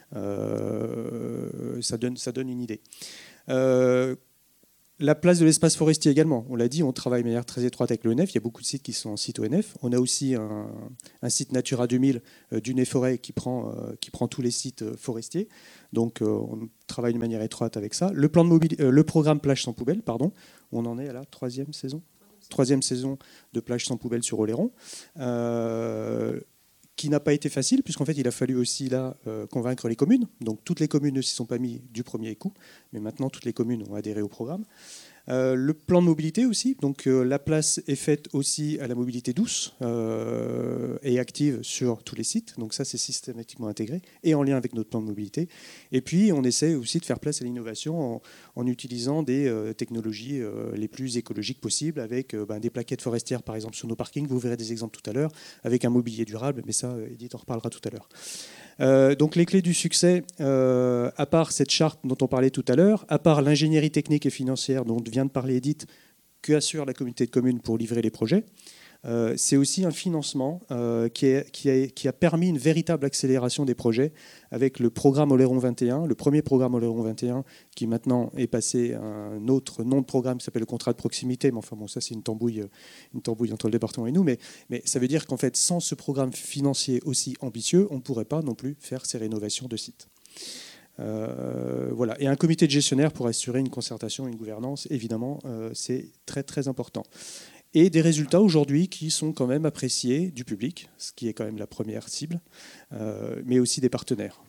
euh, ça, donne, ça donne une idée. Euh, La place de l'espace forestier également. On l'a dit, on travaille de manière très étroite avec l'O N F. Il y a beaucoup de sites qui sont en site O N F. On a aussi un, un site Natura deux mille euh, du Nez-Forêt qui prend, euh, qui prend tous les sites euh, forestiers. Donc euh, on travaille de manière étroite avec ça. Le, plan de mobili- euh, le programme Plage sans poubelle, pardon, on en est à la troisième saison. Troisième saison de Plage sans poubelle sur Oléron. Euh, qui n'a pas été facile, puisqu'en fait, il a fallu aussi là euh, convaincre les communes. Donc, toutes les communes ne s'y sont pas mis du premier coup, mais maintenant, toutes les communes ont adhéré au programme. Euh, le plan de mobilité aussi, donc euh, la place est faite aussi à la mobilité douce euh, et active sur tous les sites, donc ça c'est systématiquement intégré et en lien avec notre plan de mobilité. Et puis on essaie aussi de faire place à l'innovation en, en utilisant des euh, technologies euh, les plus écologiques possibles, avec euh, ben, des plaquettes forestières par exemple sur nos parkings, vous verrez des exemples tout à l'heure, avec un mobilier durable, mais ça Edith en reparlera tout à l'heure. Euh, donc les clés du succès, euh, à part cette charte dont on parlait tout à l'heure, à part l'ingénierie technique et financière dont vient de parler Edith, que assure la communauté de communes pour livrer les projets, euh, c'est aussi un financement euh, qui, est, qui, a, qui a permis une véritable accélération des projets avec le programme Oléron vingt et un, le premier programme Oléron vingt et un qui maintenant est passé à un autre nom de programme qui s'appelle le contrat de proximité, mais enfin bon, ça c'est une tambouille, une tambouille entre le département et nous, mais, mais ça veut dire qu'en fait sans ce programme financier aussi ambitieux, on ne pourrait pas non plus faire ces rénovations de sites. Euh, voilà. Et un comité de gestionnaire pour assurer une concertation, une gouvernance, évidemment, euh, c'est très très important. Et des résultats aujourd'hui qui sont quand même appréciés du public, ce qui est quand même la première cible, euh, mais aussi des partenaires.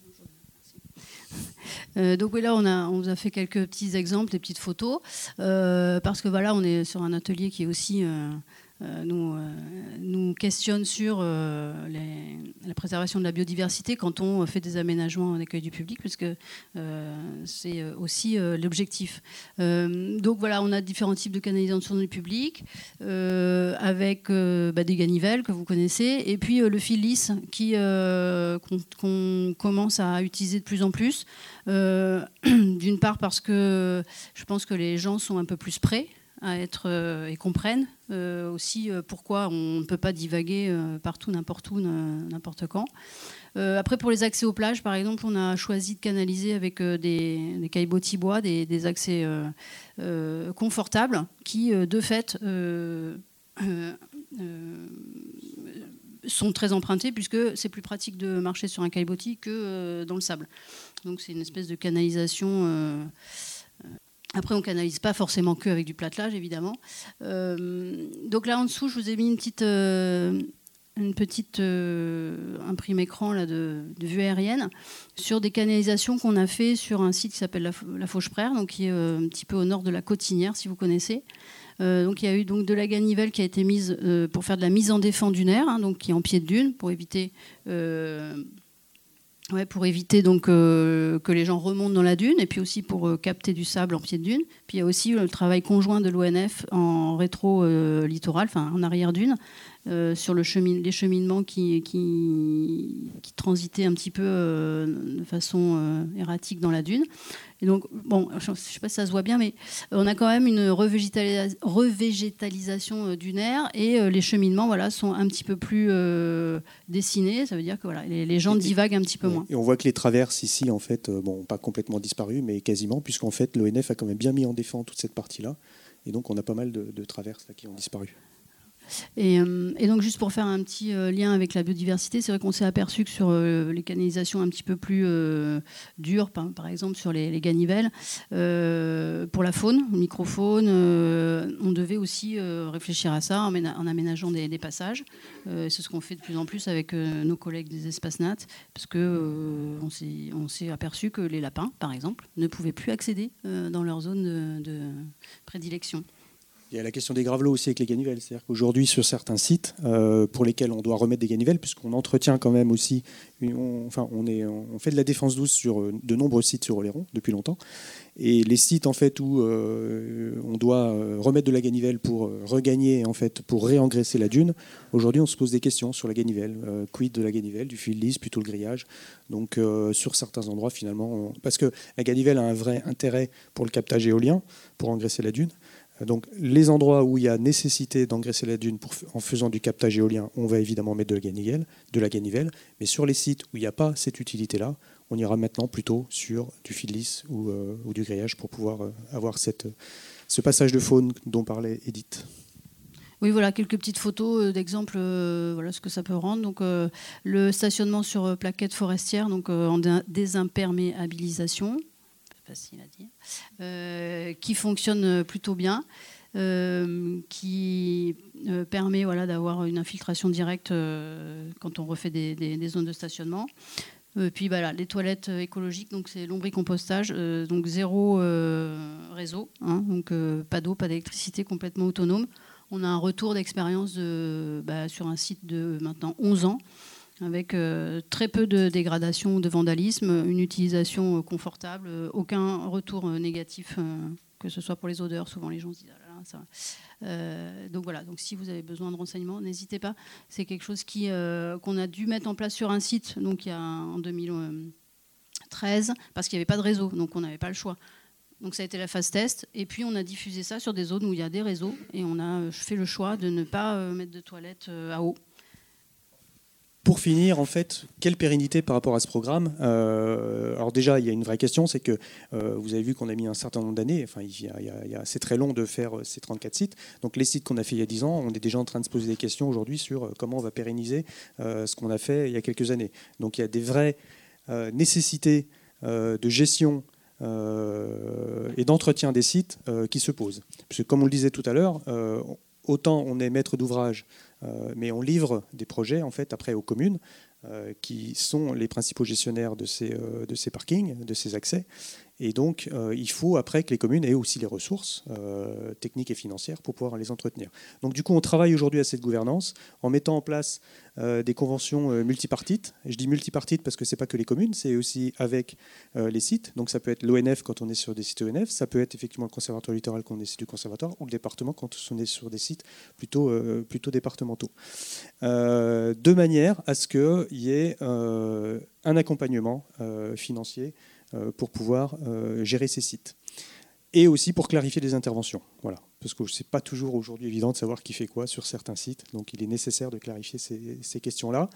Euh, donc oui, là on a on vous a fait quelques petits exemples, des petites photos, euh, parce que voilà, on est sur un atelier qui est aussi euh, euh, nous euh, nous questionne sur euh, les, la préservation de la biodiversité quand on fait des aménagements en accueil du public, puisque euh, c'est aussi euh, l'objectif. Euh, donc voilà, on a différents types de canalisation du public, euh, avec euh, bah, des ganivelles que vous connaissez, et puis euh, le fil lisse qui euh, qu'on, qu'on commence à utiliser de plus en plus. Euh, d'une part parce que je pense que les gens sont un peu plus prêts à être euh, et comprennent euh, aussi euh, pourquoi on ne peut pas divaguer euh, partout, n'importe où, n'importe quand. Euh, après, pour les accès aux plages, par exemple, on a choisi de canaliser avec euh, des, des caillebotis bois, des, des accès euh, euh, confortables qui, euh, de fait, euh, euh, euh, sont très empruntés, puisque c'est plus pratique de marcher sur un caillebotis que euh, dans le sable. Donc c'est une espèce de canalisation. Euh, euh, après, on ne canalise pas forcément que avec du platelage, évidemment. Euh, donc là, en dessous, je vous ai mis une petite, euh, une petite euh, imprime écran là, de, de vue aérienne sur des canalisations qu'on a fait sur un site qui s'appelle la, la Fauche-Prère, donc qui est euh, un petit peu au nord de la Côte-Tinière, si vous connaissez. Euh, donc il y a eu donc de la ganivelle qui a été mise euh, pour faire de la mise en défend dunaire, hein, donc qui est en pied de dune pour éviter, euh, ouais, pour éviter donc euh, que les gens remontent dans la dune, et puis aussi pour euh, capter du sable en pied de dune. Puis il y a aussi le travail conjoint de l'O N F en rétro euh, littoral, enfin en arrière dune, euh, sur le chemin, les cheminements qui, qui, qui transitaient un petit peu euh, de façon euh, erratique dans la dune. Et donc, bon, je ne sais pas si ça se voit bien, mais on a quand même une revégétalis- revégétalisation dunaire et euh, les cheminements voilà, sont un petit peu plus euh, dessinés. Ça veut dire que voilà, les, les gens divaguent un petit peu moins. Et on voit que les traverses ici, en fait, euh, bon, pas complètement disparu, mais quasiment, puisqu'en fait, l'O N F a quand même bien mis en défense toute cette partie-là. Et donc, on a pas mal de, de traverses là, qui ont disparu. Et, euh, et donc juste pour faire un petit euh, lien avec la biodiversité, c'est vrai qu'on s'est aperçu que sur euh, les canalisations un petit peu plus euh, dures, par, par exemple sur les, les ganivelles, euh, pour la faune, microfaune, euh, on devait aussi euh, réfléchir à ça en, ména- en aménageant des, des passages. Euh, c'est ce qu'on fait de plus en plus avec euh, nos collègues des espaces nat, parce que euh, on, s'est, on s'est aperçu que les lapins, par exemple, ne pouvaient plus accéder euh, dans leur zone de, de prédilection. Il y a la question des gravelots aussi avec les ganivelles. C'est-à-dire qu'aujourd'hui, sur certains sites euh, pour lesquels on doit remettre des ganivelles, puisqu'on entretient quand même aussi, on, enfin, on, est, on fait de la défense douce sur de nombreux sites sur Oléron depuis longtemps. Et les sites en fait, où euh, on doit remettre de la ganivelle pour regagner, en fait, pour réengraisser la dune, aujourd'hui, on se pose des questions sur la ganivelle. Euh, quid de la ganivelle, du fil lisse, plutôt le grillage. Donc, euh, sur certains endroits, finalement, on... parce que la ganivelle a un vrai intérêt pour le captage éolien, pour engraisser la dune. Donc, les endroits où il y a nécessité d'engraisser la dune pour, en faisant du captage éolien, on va évidemment mettre de la ganivelle, de la ganivelle. Mais sur les sites où il n'y a pas cette utilité-là, on ira maintenant plutôt sur du fil lisse ou, euh, ou du grillage pour pouvoir euh, avoir cette, ce passage de faune dont parlait Edith. Oui, voilà, quelques petites photos d'exemples, euh, voilà ce que ça peut rendre. Donc, euh, le stationnement sur plaquettes forestières, donc euh, en désimperméabilisation. Facile à dire, euh, qui fonctionne plutôt bien, euh, qui euh, permet voilà, d'avoir une infiltration directe euh, quand on refait des, des, des zones de stationnement. Euh, puis voilà, les toilettes écologiques, donc c'est lombricompostage, euh, donc zéro euh, réseau, hein, donc euh, pas d'eau, pas d'électricité, complètement autonome. On a un retour d'expérience de, bah, sur un site de maintenant onze ans. Avec euh, très peu de dégradation ou de vandalisme, une utilisation euh, confortable, euh, aucun retour euh, négatif, euh, que ce soit pour les odeurs. Souvent, les gens se disent ah là là, ça. Euh, donc voilà. Donc si vous avez besoin de renseignements, n'hésitez pas. C'est quelque chose qui euh, qu'on a dû mettre en place sur un site. Donc il y a en deux mille treize, parce qu'il n'y avait pas de réseau, donc on n'avait pas le choix. Donc ça a été la phase test, et puis on a diffusé ça sur des zones où il y a des réseaux, et on a fait le choix de ne pas euh, mettre de toilettes euh, à eau. Pour finir, en fait, quelle pérennité par rapport à ce programme ? euh, Alors déjà, il y a une vraie question, c'est que euh, vous avez vu qu'on a mis un certain nombre d'années. Enfin, il y a, il y a, il y a, c'est très long de faire ces trente-quatre sites. Donc les sites qu'on a fait il y a dix ans, on est déjà en train de se poser des questions aujourd'hui sur comment on va pérenniser euh, ce qu'on a fait il y a quelques années. Donc il y a des vraies euh, nécessités euh, de gestion euh, et d'entretien des sites euh, qui se posent. Parce que comme on le disait tout à l'heure, euh, autant on est maître d'ouvrage, Euh, mais on livre des projets en fait après aux communes euh, qui sont les principaux gestionnaires de ces, euh, de ces parkings, de ces accès. Et donc, euh, il faut après que les communes aient aussi les ressources euh, techniques et financières pour pouvoir les entretenir. Donc, du coup, on travaille aujourd'hui à cette gouvernance en mettant en place euh, des conventions euh, multipartites. Je dis multipartites parce que ce n'est pas que les communes, c'est aussi avec euh, les sites. Donc, ça peut être l'O N F quand on est sur des sites O N F, ça peut être effectivement le conservatoire littoral quand on est sur du conservatoire, ou le département quand on est sur des sites plutôt, euh, plutôt départementaux. Euh, de manière à ce qu'il y ait euh, un accompagnement euh, financier pour pouvoir euh, gérer ces sites. Et aussi pour clarifier les interventions. Voilà. Parce que ce n'est pas toujours aujourd'hui évident de savoir qui fait quoi sur certains sites. Donc il est nécessaire de clarifier ces, ces questions-là.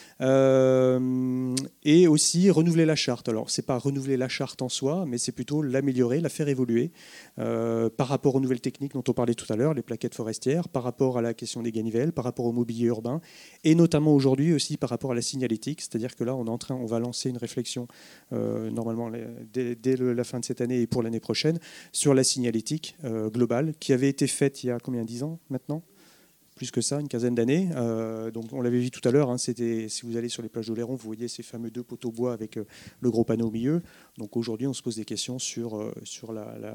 Euh, et aussi renouveler la charte. Alors ce n'est pas renouveler la charte en soi, mais c'est plutôt l'améliorer, la faire évoluer euh, par rapport aux nouvelles techniques dont on parlait tout à l'heure, les plaquettes forestières, par rapport à la question des ganivelles, par rapport au mobilier urbain, et notamment aujourd'hui aussi par rapport à la signalétique. C'est-à-dire que là, on est en train, on va lancer une réflexion euh, normalement dès, dès la fin de cette année et pour l'année prochaine sur la signalétique euh, globale qui avait été faite il y a combien, dix ans maintenant ? Plus que ça, une quinzaine d'années. Euh, donc on l'avait vu tout à l'heure, hein, c'était, si vous allez sur les plages d'Oléron, vous voyez ces fameux deux poteaux bois avec euh, le gros panneau au milieu. Donc aujourd'hui, on se pose des questions sur, euh, sur la, la,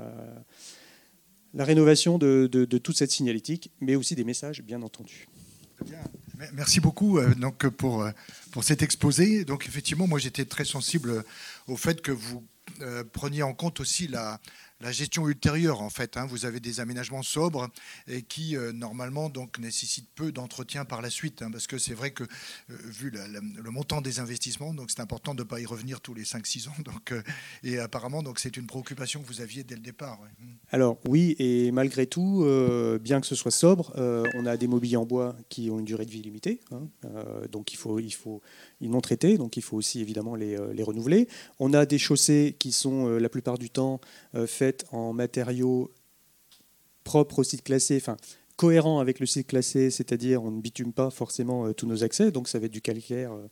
la rénovation de, de, de toute cette signalétique, mais aussi des messages, bien entendu. Bien. Merci beaucoup euh, donc, pour, pour cet exposé. Donc effectivement, moi j'étais très sensible au fait que vous euh, preniez en compte aussi la la gestion ultérieure, en fait. Hein. Vous avez des aménagements sobres et qui, euh, normalement, donc, nécessitent peu d'entretien par la suite. Hein, parce que c'est vrai que, euh, vu la, la, le montant des investissements, donc c'est important de ne pas y revenir tous les cinq six ans. Donc, euh, et apparemment, donc, c'est une préoccupation que vous aviez dès le départ. Ouais. Alors, oui, et malgré tout, euh, bien que ce soit sobre, euh, on a des mobiliers en bois qui ont une durée de vie limitée. Hein, euh, donc, il faut, il faut, ils non traités, donc il faut aussi, évidemment, les, les renouveler. On a des chaussées qui sont, euh, la plupart du temps, euh, faites en matériaux propres au site classé, enfin, cohérents avec le site classé, c'est-à-dire on ne bitume pas forcément euh, tous nos accès, donc ça va être du calcaire, euh,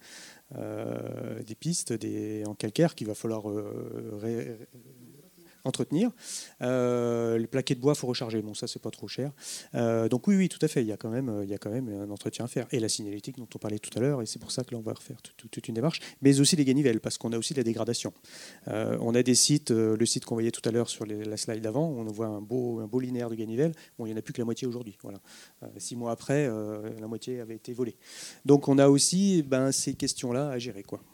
euh, des pistes des, en calcaire qu'il va falloir euh, ré, entretenir. Euh, les plaquets de bois, il faut recharger. Bon, ça, c'est pas trop cher. Euh, donc oui, oui, tout à fait. Il y a quand même, il y a quand même un entretien à faire. Et la signalétique dont on parlait tout à l'heure, et c'est pour ça que là, on va refaire toute, toute une démarche. Mais aussi les ganivelles, parce qu'on a aussi de la dégradation. Euh, on a des sites, euh, le site qu'on voyait tout à l'heure sur les, la slide d'avant, on voit un beau, un beau linéaire de ganivelles. Bon, il n'y en a plus que la moitié aujourd'hui. Voilà. Euh, six mois après, euh, la moitié avait été volée. Donc on a aussi ben, ces questions-là à gérer, quoi.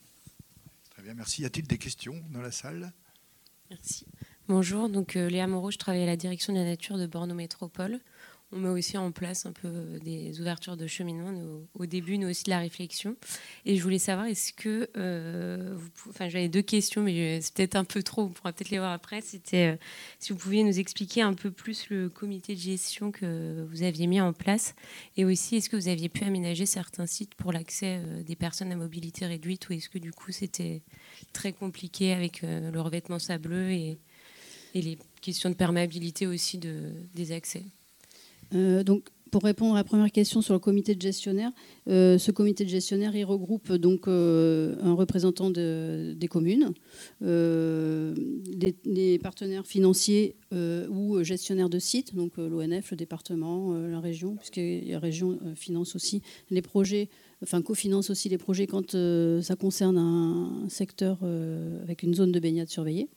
Très bien, merci. Y a-t-il des questions dans la salle ? Merci. Bonjour, donc euh, Léa Moreau, je travaille à la direction de la nature de Bordeaux Métropole. On met aussi en place un peu des ouvertures de cheminement, nous, au début, nous aussi de la réflexion. Et je voulais savoir, est-ce que... Euh, vous, enfin, j'avais deux questions, mais c'est peut-être un peu trop, on pourra peut-être les voir après. C'était euh, si vous pouviez nous expliquer un peu plus le comité de gestion que vous aviez mis en place. Et aussi, est-ce que vous aviez pu aménager certains sites pour l'accès euh, des personnes à mobilité réduite, ou est-ce que du coup, c'était très compliqué avec euh, le revêtement sableux et, et les questions de perméabilité aussi de, des accès ? Euh, donc, pour répondre à la première question sur le comité de gestionnaire, euh, ce comité de gestionnaire, il regroupe donc euh, un représentant de, des communes, euh, des, des partenaires financiers euh, ou gestionnaires de sites, donc euh, l'O N F, le département, euh, la région, puisque la région euh, finance aussi les projets, enfin cofinance aussi les projets quand euh, ça concerne un secteur euh, avec une zone de baignade surveillée.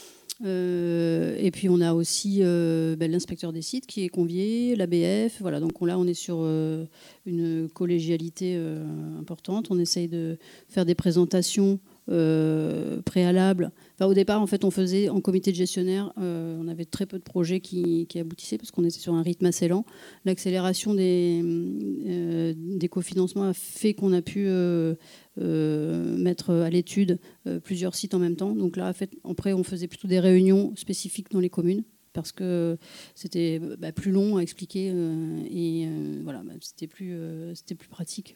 Euh, et puis on a aussi euh, ben, l'inspecteur des sites qui est convié, l'A B F. Voilà, donc là on est sur euh, une collégialité euh, importante. On essaye de faire des présentations euh, préalables. Enfin, au départ, en fait, on faisait en comité de gestionnaire, euh, on avait très peu de projets qui, qui aboutissaient parce qu'on était sur un rythme assez lent. L'accélération des, euh, des cofinancements a fait qu'on a pu euh, euh, mettre à l'étude euh, plusieurs sites en même temps. Donc là, en fait, après, on faisait plutôt des réunions spécifiques dans les communes parce que c'était bah, plus long à expliquer euh, et euh, voilà, bah, c'était plus, euh, c'était plus pratique.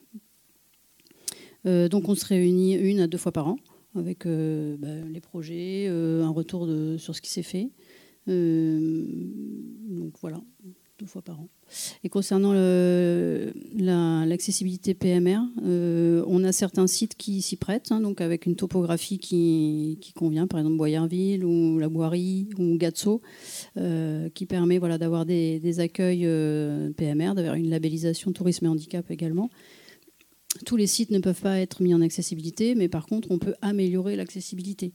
Euh, donc on se réunit une à deux fois par an avec euh, bah, les projets, euh, un retour de, sur ce qui s'est fait. Euh, donc voilà, deux fois par an. Et concernant le, la, l'accessibilité P M R, euh, on a certains sites qui s'y prêtent, hein, donc avec une topographie qui, qui convient, par exemple Boyerville ou La Boirie ou Gatso, euh, qui permet voilà, d'avoir des, des accueils euh, P M R, d'avoir une labellisation tourisme et handicap également. Tous les sites ne peuvent pas être mis en accessibilité, mais par contre, on peut améliorer l'accessibilité.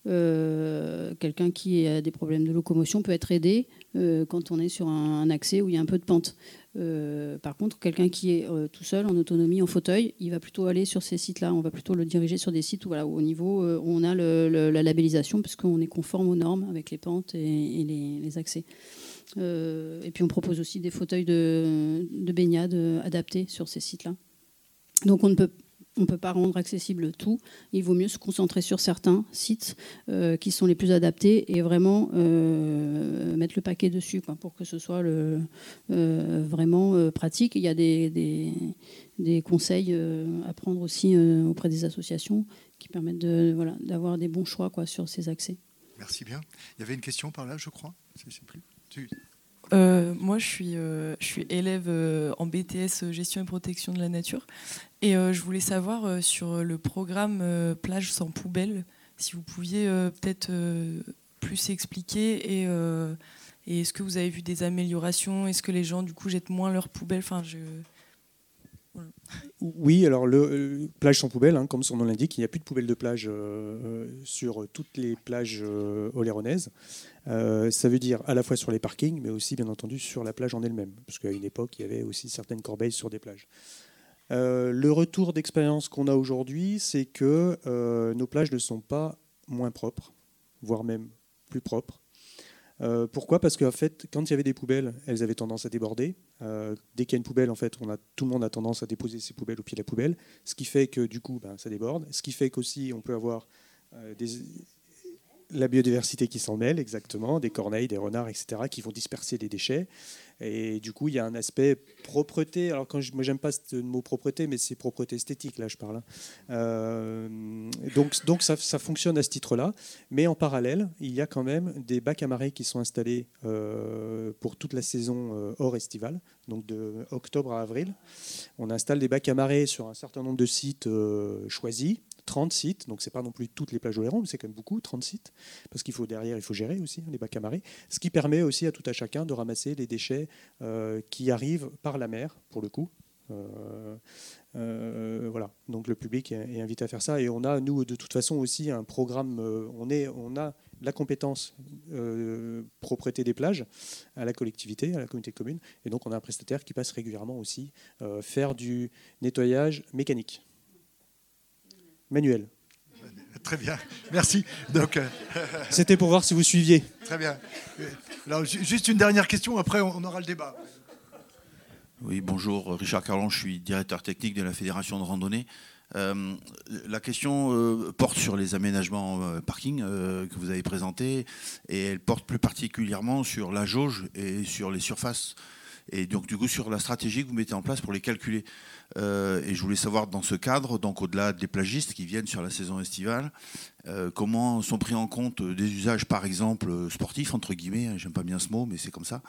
Euh, quelqu'un qui a des problèmes de locomotion peut être aidé euh, quand on est sur un, un accès où il y a un peu de pente. Euh, par contre, quelqu'un qui est euh, tout seul, en autonomie, en fauteuil, il va plutôt aller sur ces sites-là. On va plutôt le diriger sur des sites où, voilà, où au niveau euh, où on a le, le, la labellisation, puisqu'on est conforme aux normes avec les pentes et, et les, les accès. Euh, et puis, on propose aussi des fauteuils de, de baignade adaptés sur ces sites-là. Donc on ne peut, on peut pas rendre accessible tout. Il vaut mieux se concentrer sur certains sites euh, qui sont les plus adaptés et vraiment euh, mettre le paquet dessus quoi, pour que ce soit le, euh, vraiment euh, pratique. Il y a des, des, des conseils euh, à prendre aussi euh, auprès des associations qui permettent de, voilà, d'avoir des bons choix quoi, sur ces accès. Merci bien. Il y avait une question par là, je crois. Je ne sais plus. Tu... Euh, moi, je suis, euh, je suis élève euh, en B T S Gestion et Protection de la Nature. Et euh, je voulais savoir euh, sur le programme euh, Plage sans poubelle, si vous pouviez euh, peut-être euh, plus expliquer. Et, euh, et est-ce que vous avez vu des améliorations ? Est-ce que les gens, du coup, jettent moins leurs poubelles ? Enfin, je... Voilà. Oui, alors le, le plage sans poubelle, hein, comme son nom l'indique, il n'y a plus de poubelles de plage euh, sur toutes les plages euh, oléronaises. Euh, ça veut dire à la fois sur les parkings, mais aussi bien entendu sur la plage en elle-même, parce qu'à une époque, il y avait aussi certaines corbeilles sur des plages. Euh, le retour d'expérience qu'on a aujourd'hui, c'est que euh, nos plages ne sont pas moins propres, voire même plus propres. Euh, pourquoi ? Parce qu'en fait, quand il y avait des poubelles, elles avaient tendance à déborder. Euh, dès qu'il y a une poubelle, en fait, on a, tout le monde a tendance à déposer ses poubelles au pied de la poubelle, ce qui fait que du coup, ben, ça déborde. Ce qui fait qu'aussi, on peut avoir euh, des, la biodiversité qui s'en mêle, exactement, des corneilles, des renards, et cetera, qui vont disperser les déchets. Et du coup, il y a un aspect propreté. Alors, quand je, moi, j'aime pas ce mot propreté, mais c'est propreté esthétique, là, je parle. Hein. Euh, donc, donc ça, ça fonctionne à ce titre-là. Mais en parallèle, il y a quand même des bacs à marée qui sont installés euh, pour toute la saison euh, hors estivale, donc de octobre à avril. On installe des bacs à marée sur un certain nombre de sites euh, choisis. trente sites, donc c'est pas non plus toutes les plages d'Oléron, mais c'est quand même beaucoup, trente sites, parce qu'il faut derrière, il faut gérer aussi hein, les bacs à marée, ce qui permet aussi à tout à chacun de ramasser les déchets euh, qui arrivent par la mer, pour le coup. Euh, euh, voilà, donc le public est, est invité à faire ça, et on a, nous, de toute façon aussi un programme, euh, on, est, on a la compétence euh, propreté des plages à la collectivité, à la communauté de communes, et donc on a un prestataire qui passe régulièrement aussi euh, faire du nettoyage mécanique. Manuel. Très bien, merci. Donc, euh... C'était pour voir si vous suiviez. Très bien. Alors, juste une dernière question, après on aura le débat. Oui, bonjour, Richard Carlon, je suis directeur technique de la Fédération de randonnée. Euh, la question euh, porte sur les aménagements euh, parking euh, que vous avez présentés, et elle porte plus particulièrement sur la jauge et sur les surfaces. Et donc du coup sur la stratégie que vous mettez en place pour les calculer. Euh, et je voulais savoir dans ce cadre, donc au-delà des plagistes qui viennent sur la saison estivale, euh, comment sont pris en compte des usages par exemple sportifs, entre guillemets, hein, j'aime pas bien ce mot mais c'est comme ça,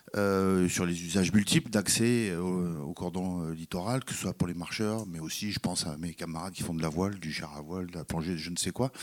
euh, sur les usages multiples d'accès au, au cordon euh, littoral, que ce soit pour les marcheurs, mais aussi je pense à mes camarades qui font de la voile, du cher à voile, de la plongée, je ne sais quoi,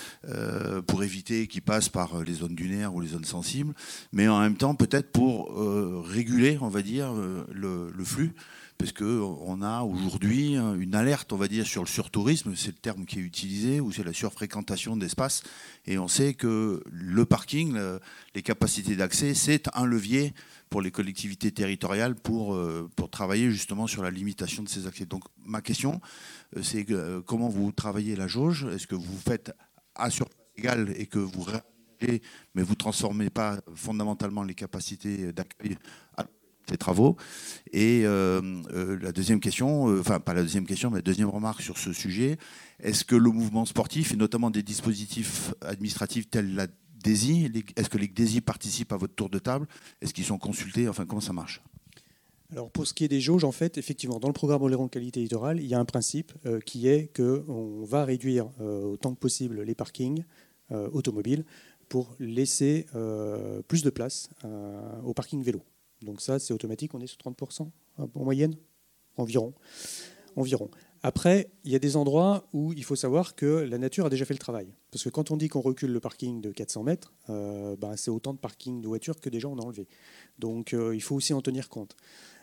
euh, pour éviter qu'ils passent par les zones dunaires ou les zones sensibles, mais en même temps peut-être pour euh, réguler, on va dire, euh, le, le flux, parce qu'on a aujourd'hui une alerte, on va dire, sur le surtourisme, c'est le terme qui est utilisé, ou c'est la surfréquentation d'espace, et on sait que le parking, le, les capacités d'accès, c'est un levier pour les collectivités territoriales pour, euh, pour travailler justement sur la limitation de ces accès. Donc ma question, c'est que, comment vous travaillez la jauge ? Est-ce que vous faites à surface égale et que vous réagissez, mais vous ne transformez pas fondamentalement les capacités d'accueil à ces travaux? Et euh, euh, la deuxième question, euh, enfin pas la deuxième question, mais la deuxième remarque sur ce sujet, est-ce que le mouvement sportif, et notamment des dispositifs administratifs tels la D E S I, est-ce que les D E S I participent à votre tour de table? Est-ce qu'ils sont consultés? Enfin, comment ça marche? Alors pour ce qui est des jauges, en fait, effectivement, dans le programme Oléron Qualité Littorale, il y a un principe euh, qui est qu'on va réduire euh, autant que possible les parkings euh, automobiles pour laisser euh, plus de place euh, au parking vélo. Donc ça, c'est automatique, on est sur trente pour cent en moyenne, environ. environ. Après, il y a des endroits où il faut savoir que la nature a déjà fait le travail. Parce que quand on dit qu'on recule le parking de quatre cents mètres, euh, ben, c'est autant de parking de voitures que déjà on a enlevé. Donc euh, il faut aussi en tenir compte.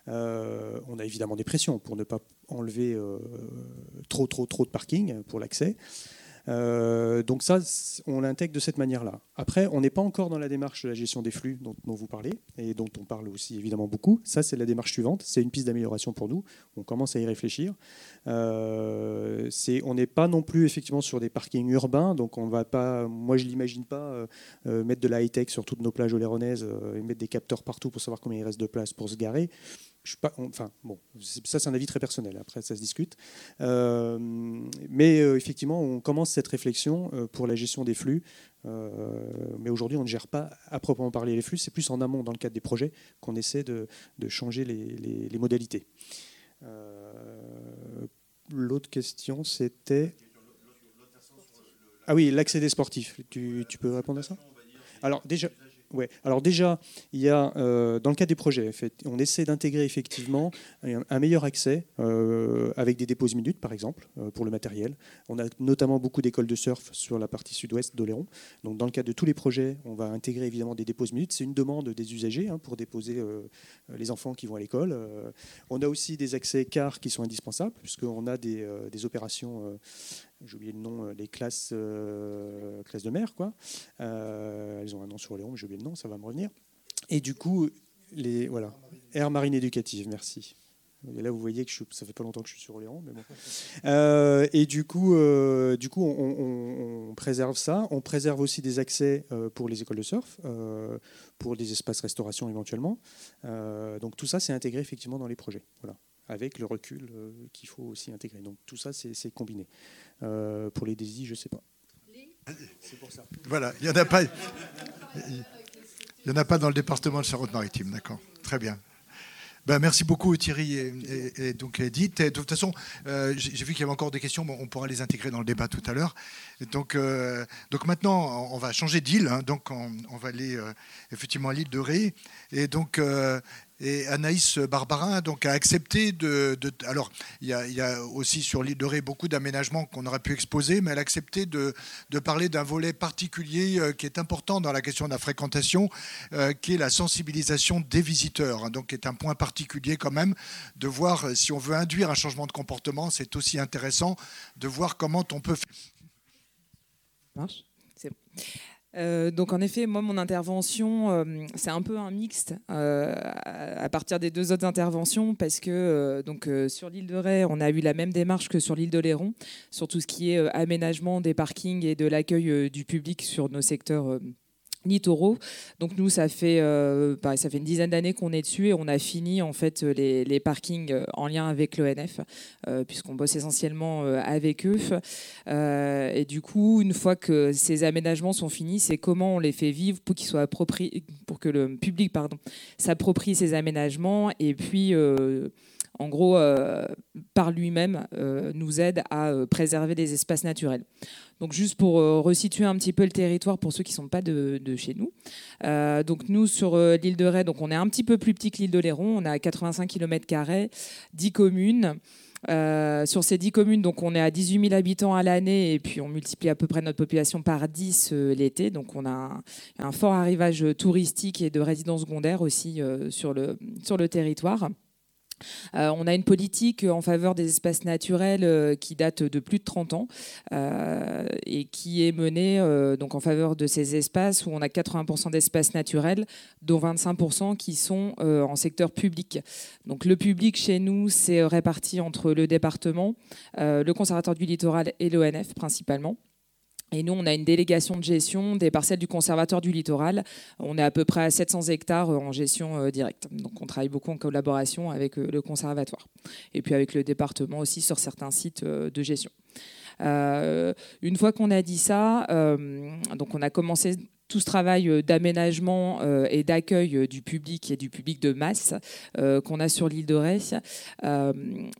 Euh, on a évidemment des pressions pour ne pas enlever euh, trop, trop, trop de parking pour l'accès. Euh, donc ça, on l'intègre de cette manière-là. Après, on n'est pas encore dans la démarche de la gestion des flux dont, dont vous parlez et dont on parle aussi évidemment beaucoup. Ça, c'est la démarche suivante. C'est une piste d'amélioration pour nous. On commence à y réfléchir. Euh, c'est, on n'est pas non plus effectivement sur des parkings urbains, donc on va pas. Moi, je l'imagine pas euh, mettre de la high-tech sur toutes nos plages oléronaises euh, et mettre des capteurs partout pour savoir combien il reste de place pour se garer. Je suis pas, enfin bon, ça c'est un avis très personnel. Après, ça se discute. Euh, mais euh, effectivement, on commence cette réflexion euh, pour la gestion des flux. Euh, mais aujourd'hui, on ne gère pas à proprement parler les flux. C'est plus en amont, dans le cadre des projets, qu'on essaie de, de changer les, les, les modalités. Euh, l'autre question, c'était... Ah oui, l'accès des sportifs. Tu, tu peux répondre à ça? Alors déjà... Ouais. Alors déjà, il y a, euh, dans le cadre des projets, en fait, on essaie d'intégrer effectivement un, un meilleur accès euh, avec des déposes minutes, par exemple, euh, pour le matériel. On a notamment beaucoup d'écoles de surf sur la partie sud-ouest d'Oléron. Donc dans le cadre de tous les projets, on va intégrer évidemment des déposes minutes. C'est une demande des usagers hein, pour déposer euh, les enfants qui vont à l'école. Euh, on a aussi des accès cars qui sont indispensables, puisqu'on a des, euh, des opérations... Euh, j'ai oublié le nom, les classes, euh, classes de mer, quoi. Euh, elles ont un nom sur Oléron, mais j'ai oublié le nom, ça va me revenir. Et du coup, les voilà, aire marine éducative, merci. Et là, vous voyez que je, ça fait pas longtemps que je suis sur Oléron, mais bon. Euh, et du coup, euh, du coup, on, on, on préserve ça. On préserve aussi des accès euh, pour les écoles de surf, euh, pour des espaces restauration éventuellement. Euh, donc tout ça, c'est intégré effectivement dans les projets. Voilà, avec le recul euh, qu'il faut aussi intégrer. Donc tout ça, c'est combiné. Euh, pour les D S I, je sais pas. C'est pour ça. Voilà, il y en a pas. Il y en a pas dans le département de Charente-Maritime, d'accord. Très bien. Ben, merci beaucoup Thierry et, et, et donc Edith. Et de toute façon, euh, j'ai vu qu'il y avait encore des questions, mais on pourra les intégrer dans le débat tout à l'heure. Donc, euh, donc maintenant, on va changer d'île. Hein, donc on, on va aller euh, effectivement à l'île de Ré. Et donc, euh, et Anaïs Barbarin donc, a accepté de... de alors, il y, a, il y a aussi sur l'île de Ré beaucoup d'aménagements qu'on aurait pu exposer, mais elle a accepté de, de parler d'un volet particulier euh, qui est important dans la question de la fréquentation, euh, qui est la sensibilisation des visiteurs. Hein, donc, qui est un point particulier quand même, de voir euh, si on veut induire un changement de comportement, c'est aussi intéressant de voir comment on peut faire. Marche. C'est bon. Euh, donc en effet, moi mon intervention, euh, c'est un peu un mixte euh, à partir des deux autres interventions parce que euh, donc euh, sur l'île de Ré, on a eu la même démarche que sur l'île d'Oléron sur tout ce qui est euh, aménagement des parkings et de l'accueil euh, du public sur nos secteurs euh, littoraux. Donc nous, ça fait, euh, bah, ça fait une dizaine d'années qu'on est dessus et on a fini en fait les, les parkings en lien avec l'O N F euh, puisqu'on bosse essentiellement euh, avec eux. Euh, et du coup, une fois que ces aménagements sont finis, c'est comment on les fait vivre pour qu'ils soient appropriés, pour que le public, pardon, s'approprie ces aménagements et puis euh, en gros, euh, par lui-même, euh, nous aide à euh, préserver des espaces naturels. Donc juste pour euh, resituer un petit peu le territoire pour ceux qui ne sont pas de, de chez nous. Euh, donc nous, sur euh, l'île de Ré, donc on est un petit peu plus petit que l'île d'Oléron. On a quatre-vingt-cinq kilomètres carrés, dix communes. Euh, sur ces dix communes, donc on est à dix-huit mille habitants à l'année et puis on multiplie à peu près notre population par dix euh, l'été. Donc on a un, un fort arrivage touristique et de résidents secondaires aussi euh, sur, le, sur le territoire. Euh, on a une politique en faveur des espaces naturels euh, qui date de plus de trente ans euh, et qui est menée euh, donc en faveur de ces espaces où on a quatre-vingts pour cent d'espaces naturels, dont vingt-cinq pour cent qui sont euh, en secteur public. Donc le public chez nous, c'est réparti entre le département, euh, le Conservatoire du littoral et l'O N F principalement. Et nous, on a une délégation de gestion des parcelles du Conservatoire du littoral. On est à peu près à sept cents hectares en gestion euh, directe. Donc on travaille beaucoup en collaboration avec euh, le Conservatoire. Et puis avec le département aussi sur certains sites euh, de gestion. Euh, une fois qu'on a dit ça, euh, donc on a commencé tout ce travail d'aménagement euh, et d'accueil euh, du public et du public de masse euh, qu'on a sur l'île de Ré. Euh,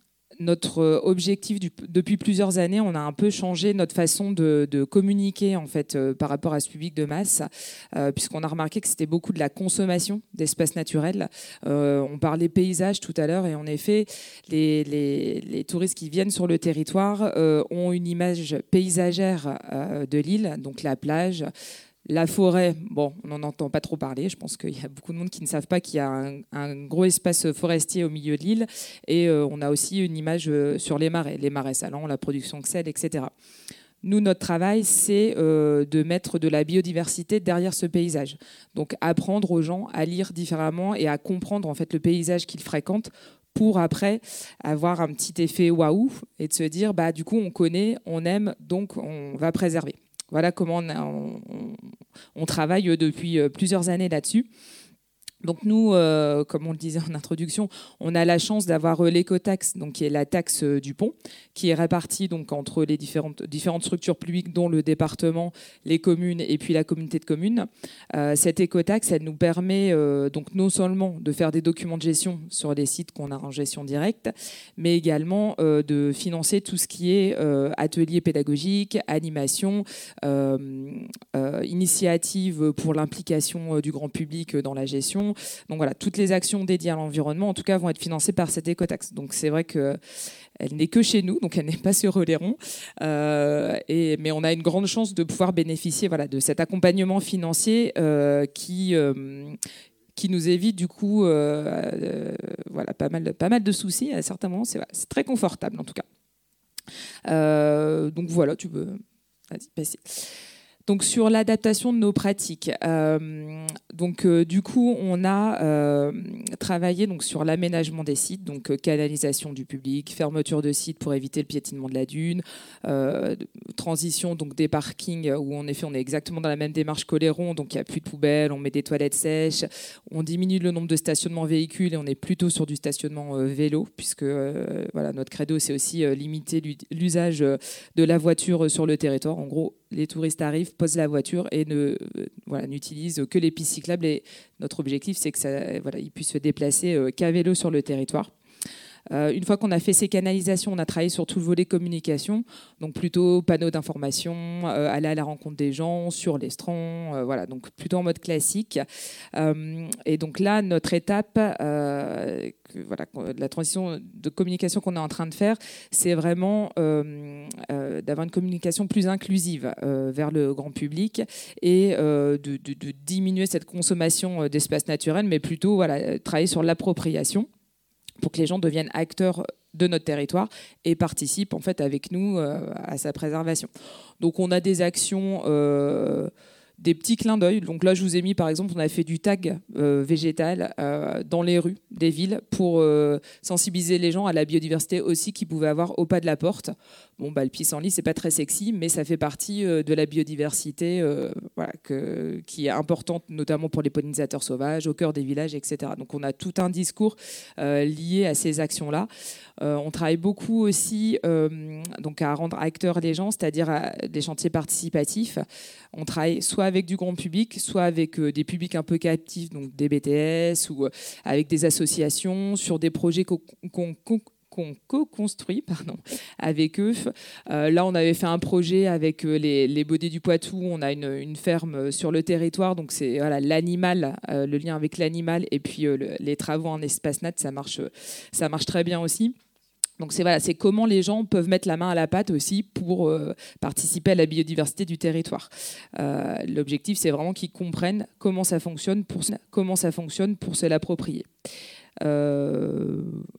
Notre objectif du, depuis plusieurs années, on a un peu changé notre façon de, de communiquer en fait euh, par rapport à ce public de masse, euh, puisqu'on a remarqué que c'était beaucoup de la consommation d'espaces naturels. Euh, on parlait paysage tout à l'heure et en effet, les, les, les touristes qui viennent sur le territoire euh, ont une image paysagère euh, de l'île, donc la plage. La forêt, bon, on n'en entend pas trop parler. Je pense qu'il y a beaucoup de monde qui ne savent pas qu'il y a un, un gros espace forestier au milieu de l'île. Et euh, on a aussi une image euh, sur les marais, les marais salants, la production de sel, et cetera. Nous, notre travail, c'est euh, de mettre de la biodiversité derrière ce paysage. Donc, apprendre aux gens à lire différemment et à comprendre en fait le paysage qu'ils fréquentent pour après avoir un petit effet waouh et de se dire, bah, du coup, on connaît, on aime, donc on va préserver. Voilà comment on, a, on, on travaille depuis plusieurs années là-dessus. Donc nous, euh, comme on le disait en introduction, on a la chance d'avoir l'écotaxe, donc qui est la taxe du pont, qui est répartie donc entre les différentes, différentes structures publiques, dont le département, les communes et puis la communauté de communes. Euh, cette écotaxe, elle nous permet euh, donc non seulement de faire des documents de gestion sur les sites qu'on a en gestion directe, mais également euh, de financer tout ce qui est euh, ateliers pédagogiques, animation, euh, euh, initiatives pour l'implication du grand public dans la gestion. Donc voilà, toutes les actions dédiées à l'environnement, en tout cas, vont être financées par cette écotaxe. Donc c'est vrai qu'elle n'est que chez nous, donc elle n'est pas sur Oléron. Euh, et, mais on a une grande chance de pouvoir bénéficier voilà, de cet accompagnement financier euh, qui... Euh, qui nous évite du coup euh, euh, voilà, pas, mal, pas mal de soucis à certains moments. C'est, voilà, c'est très confortable en tout cas. Euh, donc voilà, tu peux... Vas-y, passer. Donc sur l'adaptation de nos pratiques, euh, donc euh, du coup on a euh, travaillé donc sur l'aménagement des sites, donc euh, canalisation du public, fermeture de sites pour éviter le piétinement de la dune, euh, transition donc des parkings où en effet on est exactement dans la même démarche qu'Oléron, donc il n'y a plus de poubelles, on met des toilettes sèches, on diminue le nombre de stationnements véhicules et on est plutôt sur du stationnement euh, vélo puisque euh, voilà notre credo c'est aussi euh, limiter l'usage de la voiture sur le territoire. En gros, les touristes arrivent, posent la voiture et ne voilà, n'utilisent que les pistes cyclables. Et notre objectif, c'est que ça, voilà, ils puissent se déplacer euh, qu'à vélo sur le territoire. Euh, une fois qu'on a fait ces canalisations, on a travaillé sur tout le volet communication, donc plutôt panneaux d'information, euh, aller à la rencontre des gens, sur l'estran, euh, voilà, donc plutôt en mode classique. Euh, et donc là, notre étape, euh, que, voilà, la transition de communication qu'on est en train de faire, c'est vraiment euh, euh, d'avoir une communication plus inclusive euh, vers le grand public et euh, de, de, de diminuer cette consommation d'espaces naturels, mais plutôt voilà, travailler sur l'appropriation, pour que les gens deviennent acteurs de notre territoire et participent en fait avec nous euh, à sa préservation. Donc on a des actions, euh, des petits clins d'œil. Donc là je vous ai mis par exemple, on a fait du tag euh, végétal euh, dans les rues des villes pour euh, sensibiliser les gens à la biodiversité aussi qu'ils pouvaient avoir au pas de la porte. Bon, bah, le pissenlit, c'est pas très sexy, mais ça fait partie euh, de la biodiversité euh, voilà, que, qui est importante, notamment pour les pollinisateurs sauvages, au cœur des villages, et cetera. Donc, on a tout un discours euh, lié à ces actions-là. Euh, on travaille beaucoup aussi euh, donc à rendre acteurs les gens, c'est-à-dire à des chantiers participatifs. On travaille soit avec du grand public, soit avec euh, des publics un peu captifs, donc des B T S, ou euh, avec des associations, sur des projets qu'on qu'on qu'on co-construit pardon, avec eux. Euh, là, on avait fait un projet avec euh, les, les Baudets du Poitou. On a une, une ferme sur le territoire. Donc, c'est voilà, l'animal, euh, le lien avec l'animal. Et puis, euh, le, les travaux en espace nat, ça marche, ça marche très bien aussi. Donc, c'est voilà, c'est comment les gens peuvent mettre la main à la pâte aussi pour euh, participer à la biodiversité du territoire. Euh, l'objectif, c'est vraiment qu'ils comprennent comment ça fonctionne pour, comment ça fonctionne pour se l'approprier. Euh,